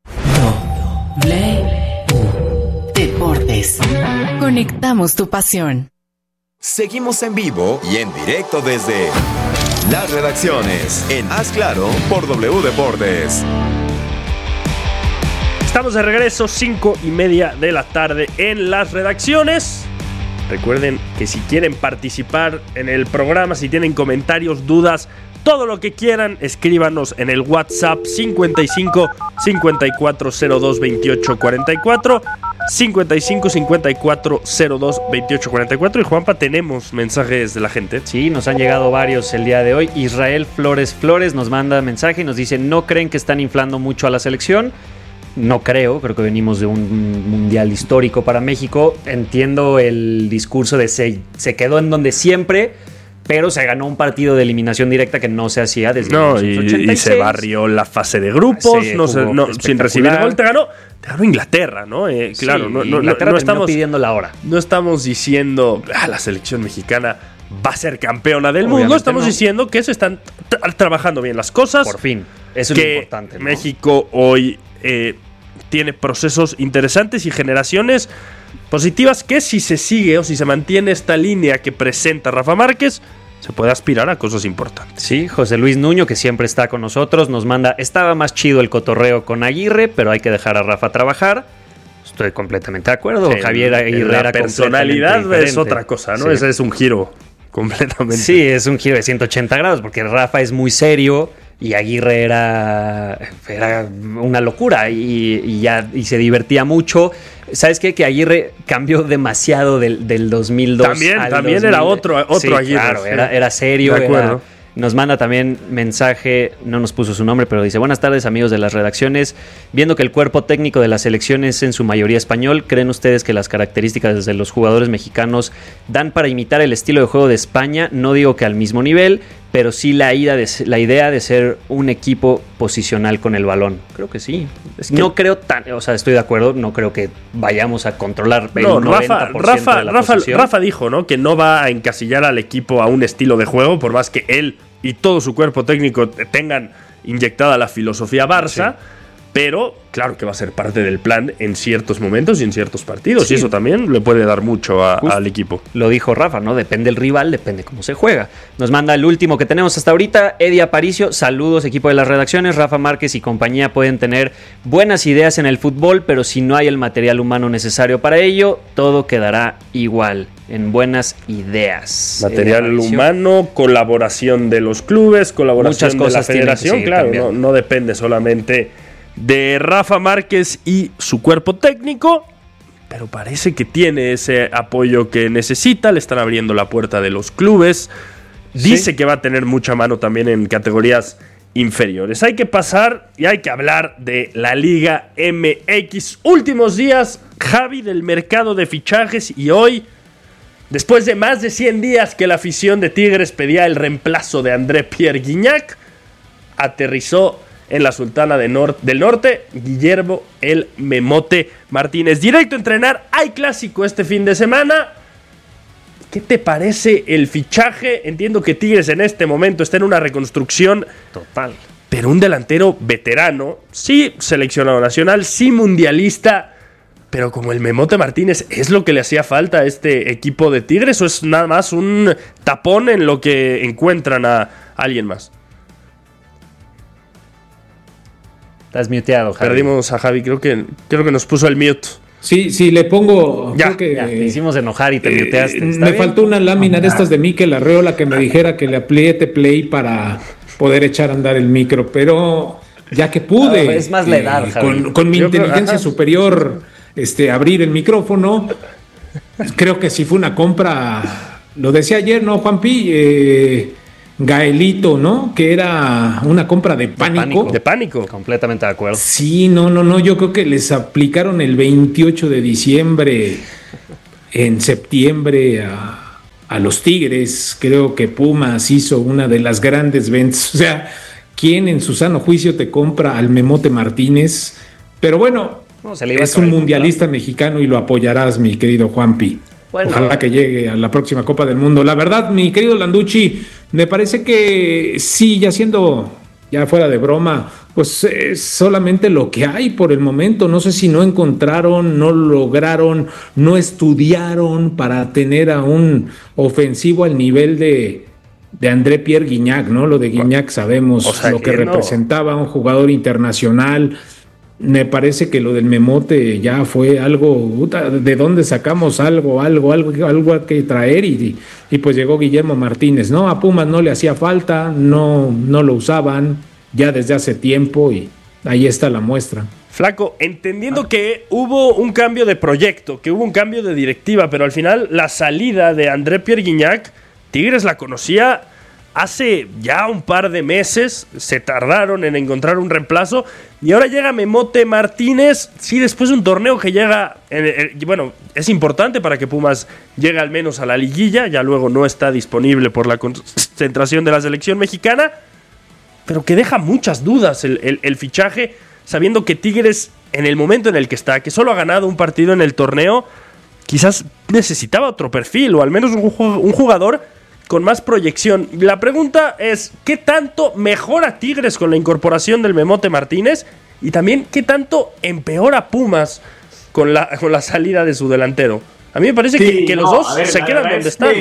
W Deportes. Conectamos tu pasión. Seguimos en vivo y en directo desde las redacciones en Haz Claro por W Deportes. Estamos de regreso, 5:30 de la tarde en las redacciones. Recuerden que si quieren participar en el programa, si tienen comentarios, dudas, todo lo que quieran, escríbanos en el WhatsApp 55 5402 28 44, 55 5402 28 44. Y Juanpa, tenemos mensajes de la gente. Sí, nos han llegado varios el día de hoy. Israel Flores nos manda mensaje y nos dice: ¿no creen que están inflando mucho a la selección? No creo que venimos de un mundial histórico para México. Entiendo el discurso de se quedó en donde siempre, pero se ganó un partido de eliminación directa que no se hacía desde 1986. Y se barrió la fase de grupos, sin recibir gol. Te ganó Inglaterra, ¿no? Claro, sí, Inglaterra no estamos pidiendo la hora. No estamos diciendo la selección mexicana va a ser campeona del mundo. Estamos diciendo que se están trabajando bien las cosas. Por fin, eso es lo importante, ¿no? México hoy tiene procesos interesantes y generaciones positivas que, si se sigue o si se mantiene esta línea que presenta Rafa Márquez, se puede aspirar a cosas importantes. Sí, José Luis Nuño, que siempre está con nosotros, nos manda: estaba más chido el cotorreo con Aguirre, pero hay que dejar a Rafa trabajar. Estoy completamente de acuerdo. Javier Aguirre era personalidad es otra cosa, ¿no? Sí. Ese es un giro completamente. Sí, es un giro de 180 grados, porque Rafa es muy serio y Aguirre era una locura y se divertía mucho. ¿Sabes qué? Que Aguirre cambió demasiado del 2002 también, al también 2000. Era otro Aguirre. Claro, era serio. De acuerdo. Nos manda también mensaje, no nos puso su nombre, pero dice: buenas tardes, amigos de las redacciones. Viendo que el cuerpo técnico de la selección es en su mayoría español, ¿creen ustedes que las características de los jugadores mexicanos dan para imitar el estilo de juego de España? No digo que al mismo nivel, pero sí la idea de ser un equipo posicional con el balón. Creo que sí. No creo estoy de acuerdo, no creo que vayamos a controlar el 90% de la posesión. Rafa dijo, ¿no?, que no va a encasillar al equipo a un estilo de juego, por más que él y todo su cuerpo técnico tengan inyectada la filosofía Barça. Sí. Pero claro que va a ser parte del plan en ciertos momentos y en ciertos partidos. Sí. Y eso también le puede dar mucho al equipo. Lo dijo Rafa, ¿no? Depende el rival, depende cómo se juega. Nos manda el último que tenemos hasta ahorita, Eddie Aparicio. Saludos, equipo de las redacciones. Rafa Márquez y compañía pueden tener buenas ideas en el fútbol, pero si no hay el material humano necesario para ello, todo quedará igual. En buenas ideas. Material humano, colaboración de los clubes, colaboración de la federación. Claro, no depende solamente de Rafa Márquez y su cuerpo técnico, pero parece que tiene ese apoyo que necesita. Le están abriendo la puerta de los clubes. Dice que va a tener mucha mano también en categorías inferiores. Hay que pasar y hay que hablar de la Liga MX. Últimos días, Javi, del mercado de fichajes, y hoy, después de más de 100 días que la afición de Tigres pedía el reemplazo de André Pierre Gignac, aterrizó en la Sultana del Norte Guillermo el Memote Martínez. Directo a entrenar. Hay clásico este fin de semana. ¿Qué te parece el fichaje? Entiendo que Tigres en este momento está en una reconstrucción total, pero un delantero veterano, sí seleccionado nacional, sí mundialista, pero como el Memote Martínez, ¿es lo que le hacía falta a este equipo de Tigres o es nada más un tapón en lo que encuentran a alguien más? Estás muteado, Javi. Perdimos a Javi, creo que nos puso el mute. Sí, le pongo... Ya, te hicimos enojar y te muteaste. Me faltó una lámina de estas de Mikel Arreola que me dijera que le apriete play para poder echar a andar el micro, pero ya que pude... No, es más la edad, Javi. Con mi inteligencia superior, abrir el micrófono, creo que sí fue una compra... Lo decía ayer, ¿no, Juanpi? Gaelito, ¿no? Que era una compra de pánico. De pánico. Completamente de acuerdo. Sí, no. Yo creo que les aplicaron el 28 de diciembre, en septiembre a los Tigres. Creo que Pumas hizo una de las grandes ventas. O sea, ¿quién en su sano juicio te compra al Memote Martínez? Pero bueno, es un mundialista mexicano y lo apoyarás, mi querido Juanpi. Bueno, ojalá que llegue a la próxima Copa del Mundo. La verdad, mi querido Landucci, me parece que sí, ya fuera de broma, pues es solamente lo que hay por el momento. No sé si no encontraron, no lograron, no estudiaron para tener a un ofensivo al nivel de André Pierre Guignac, ¿no? Lo de Guignac sabemos lo que representaba, un jugador internacional. Me parece que lo del Memote ya fue algo, ¿de dónde sacamos algo que traer? Y pues llegó Guillermo Martínez, ¿no? A Pumas no le hacía falta, no lo usaban ya desde hace tiempo y ahí está la muestra. Flaco, entendiendo que hubo un cambio de proyecto, que hubo un cambio de directiva, pero al final la salida de André Pierre Guignac, Tigres la conocía hace ya un par de meses, se tardaron en encontrar un reemplazo y ahora llega Memote Martínez, sí, después de un torneo que llega, bueno, es importante para que Pumas llegue al menos a la liguilla, ya luego no está disponible por la concentración de la selección mexicana, pero que deja muchas dudas el fichaje, sabiendo que Tigres en el momento en el que está, que solo ha ganado un partido en el torneo, quizás necesitaba otro perfil o al menos un jugador con más proyección. La pregunta es, ¿qué tanto mejora Tigres con la incorporación del Memote Martínez? Y también, ¿qué tanto empeora Pumas con la salida de su delantero? A mí me parece que los dos se quedan donde están.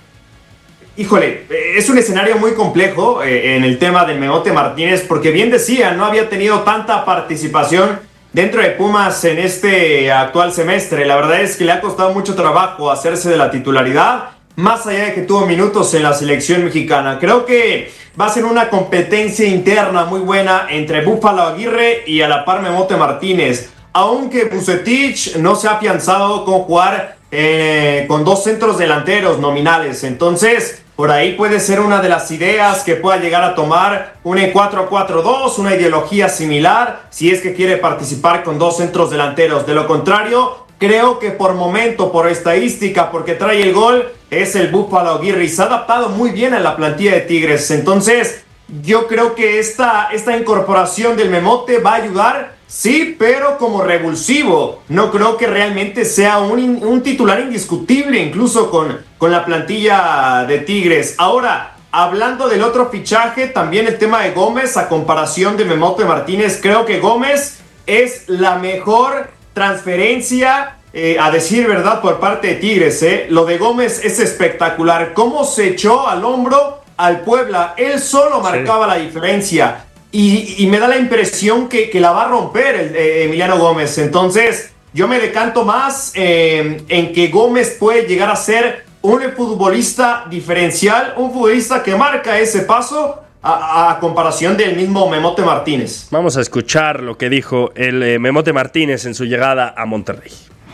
Híjole, es un escenario muy complejo en el tema del Memote Martínez, porque bien decía, no había tenido tanta participación dentro de Pumas en este actual semestre. La verdad es que le ha costado mucho trabajo hacerse de la titularidad, más allá de que tuvo minutos en la selección mexicana. Creo que va a ser una competencia interna muy buena entre Búfalo Aguirre y a la par Memote Martínez. Aunque Vucetich no se ha afianzado con jugar con dos centros delanteros nominales. Entonces, por ahí puede ser una de las ideas que pueda llegar a tomar un 4-4-2, una ideología similar, si es que quiere participar con dos centros delanteros. De lo contrario, creo que por momento, por estadística, porque trae el gol, es el Búfalo Aguirre y se ha adaptado muy bien a la plantilla de Tigres. Entonces, yo creo que esta incorporación del Memote va a ayudar, sí, pero como revulsivo. No creo que realmente sea un titular indiscutible, incluso con la plantilla de Tigres. Ahora, hablando del otro fichaje, también el tema de Gómez, a comparación de Memote Martínez, creo que Gómez es la mejor transferencia, a decir verdad, por parte de Tigres. Lo de Gómez es espectacular. Cómo se echó al hombro al Puebla. Él solo marcaba la diferencia. Y me da la impresión que la va a romper Emiliano Gómez. Entonces, yo me decanto más en que Gómez puede llegar a ser un futbolista diferencial, un futbolista que marca ese paso a comparación del mismo Memote Martínez. Vamos a escuchar lo que dijo el Memote Martínez en su llegada a Monterrey.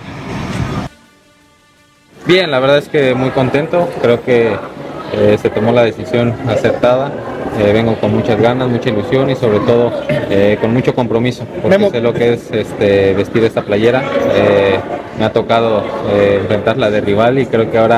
Bien, la verdad es que muy contento. Creo que se tomó la decisión acertada. Vengo con muchas ganas, mucha ilusión y sobre todo con mucho compromiso, porque sé lo que es vestir esta playera. Me ha tocado enfrentarla de rival y creo que ahora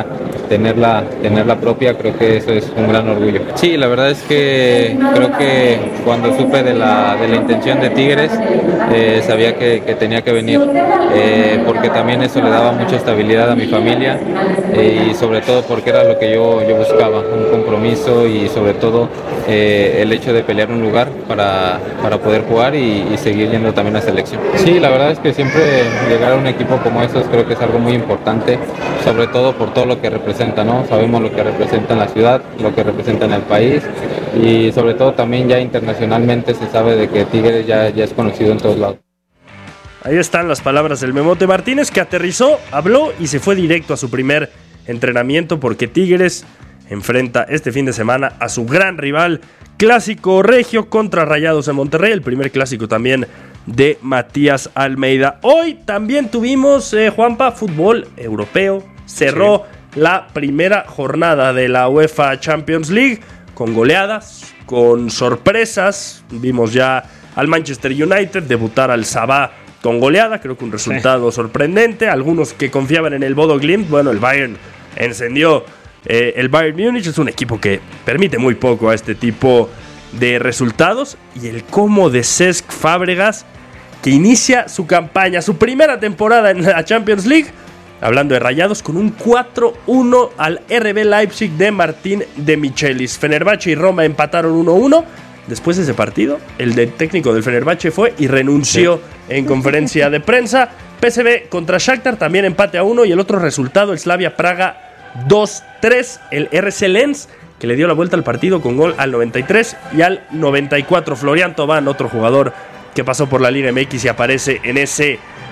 tenerla propia, creo que eso es un gran orgullo. Sí, la verdad es que creo que cuando supe de la intención de Tigres, sabía que tenía que venir, porque también eso le daba mucha estabilidad a mi familia, y sobre todo porque era lo que yo buscaba, un compromiso y sobre todo el hecho de pelear un lugar para poder jugar y seguir yendo también a selección. Sí, la verdad es que siempre llegar a un equipo como estos creo que es algo muy importante, sobre todo por todo lo que representa, ¿no? Sabemos lo que representa en la ciudad, lo que representa en el país, y sobre todo también ya internacionalmente se sabe de que Tigres ya es conocido en todos lados. Ahí están las palabras del Memote Martínez, que aterrizó, habló y se fue directo a su primer entrenamiento, porque Tigres enfrenta este fin de semana a su gran rival, Clásico Regio contra Rayados de Monterrey, el primer clásico también de Matías Almeida. Hoy también tuvimos, Juanpa, fútbol europeo. Cerró la primera jornada de la UEFA Champions League con goleadas, con sorpresas. Vimos ya al Manchester United debutar al Sabah con goleada, creo que un resultado sorprendente. Algunos que confiaban en el Bodo Glimt, bueno, el Bayern encendió. El Bayern Múnich es un equipo que permite muy poco a este tipo de resultados. Y el como de Cesc Fábregas, que inicia su campaña, su primera temporada en la Champions League, hablando de Rayados, con un 4-1 al RB Leipzig de Martín de Michelis. Fenerbahce y Roma empataron 1-1. Después de ese partido, el técnico del Fenerbahce fue y renunció en conferencia de prensa. PSV contra Shakhtar, también empate a 1. Y el otro resultado, el Slavia Praga 2-3. El RC Lens, que le dio la vuelta al partido con gol al 93 y al 94. Florian Thauvin, otro jugador que pasó por la Liga MX y aparece en ese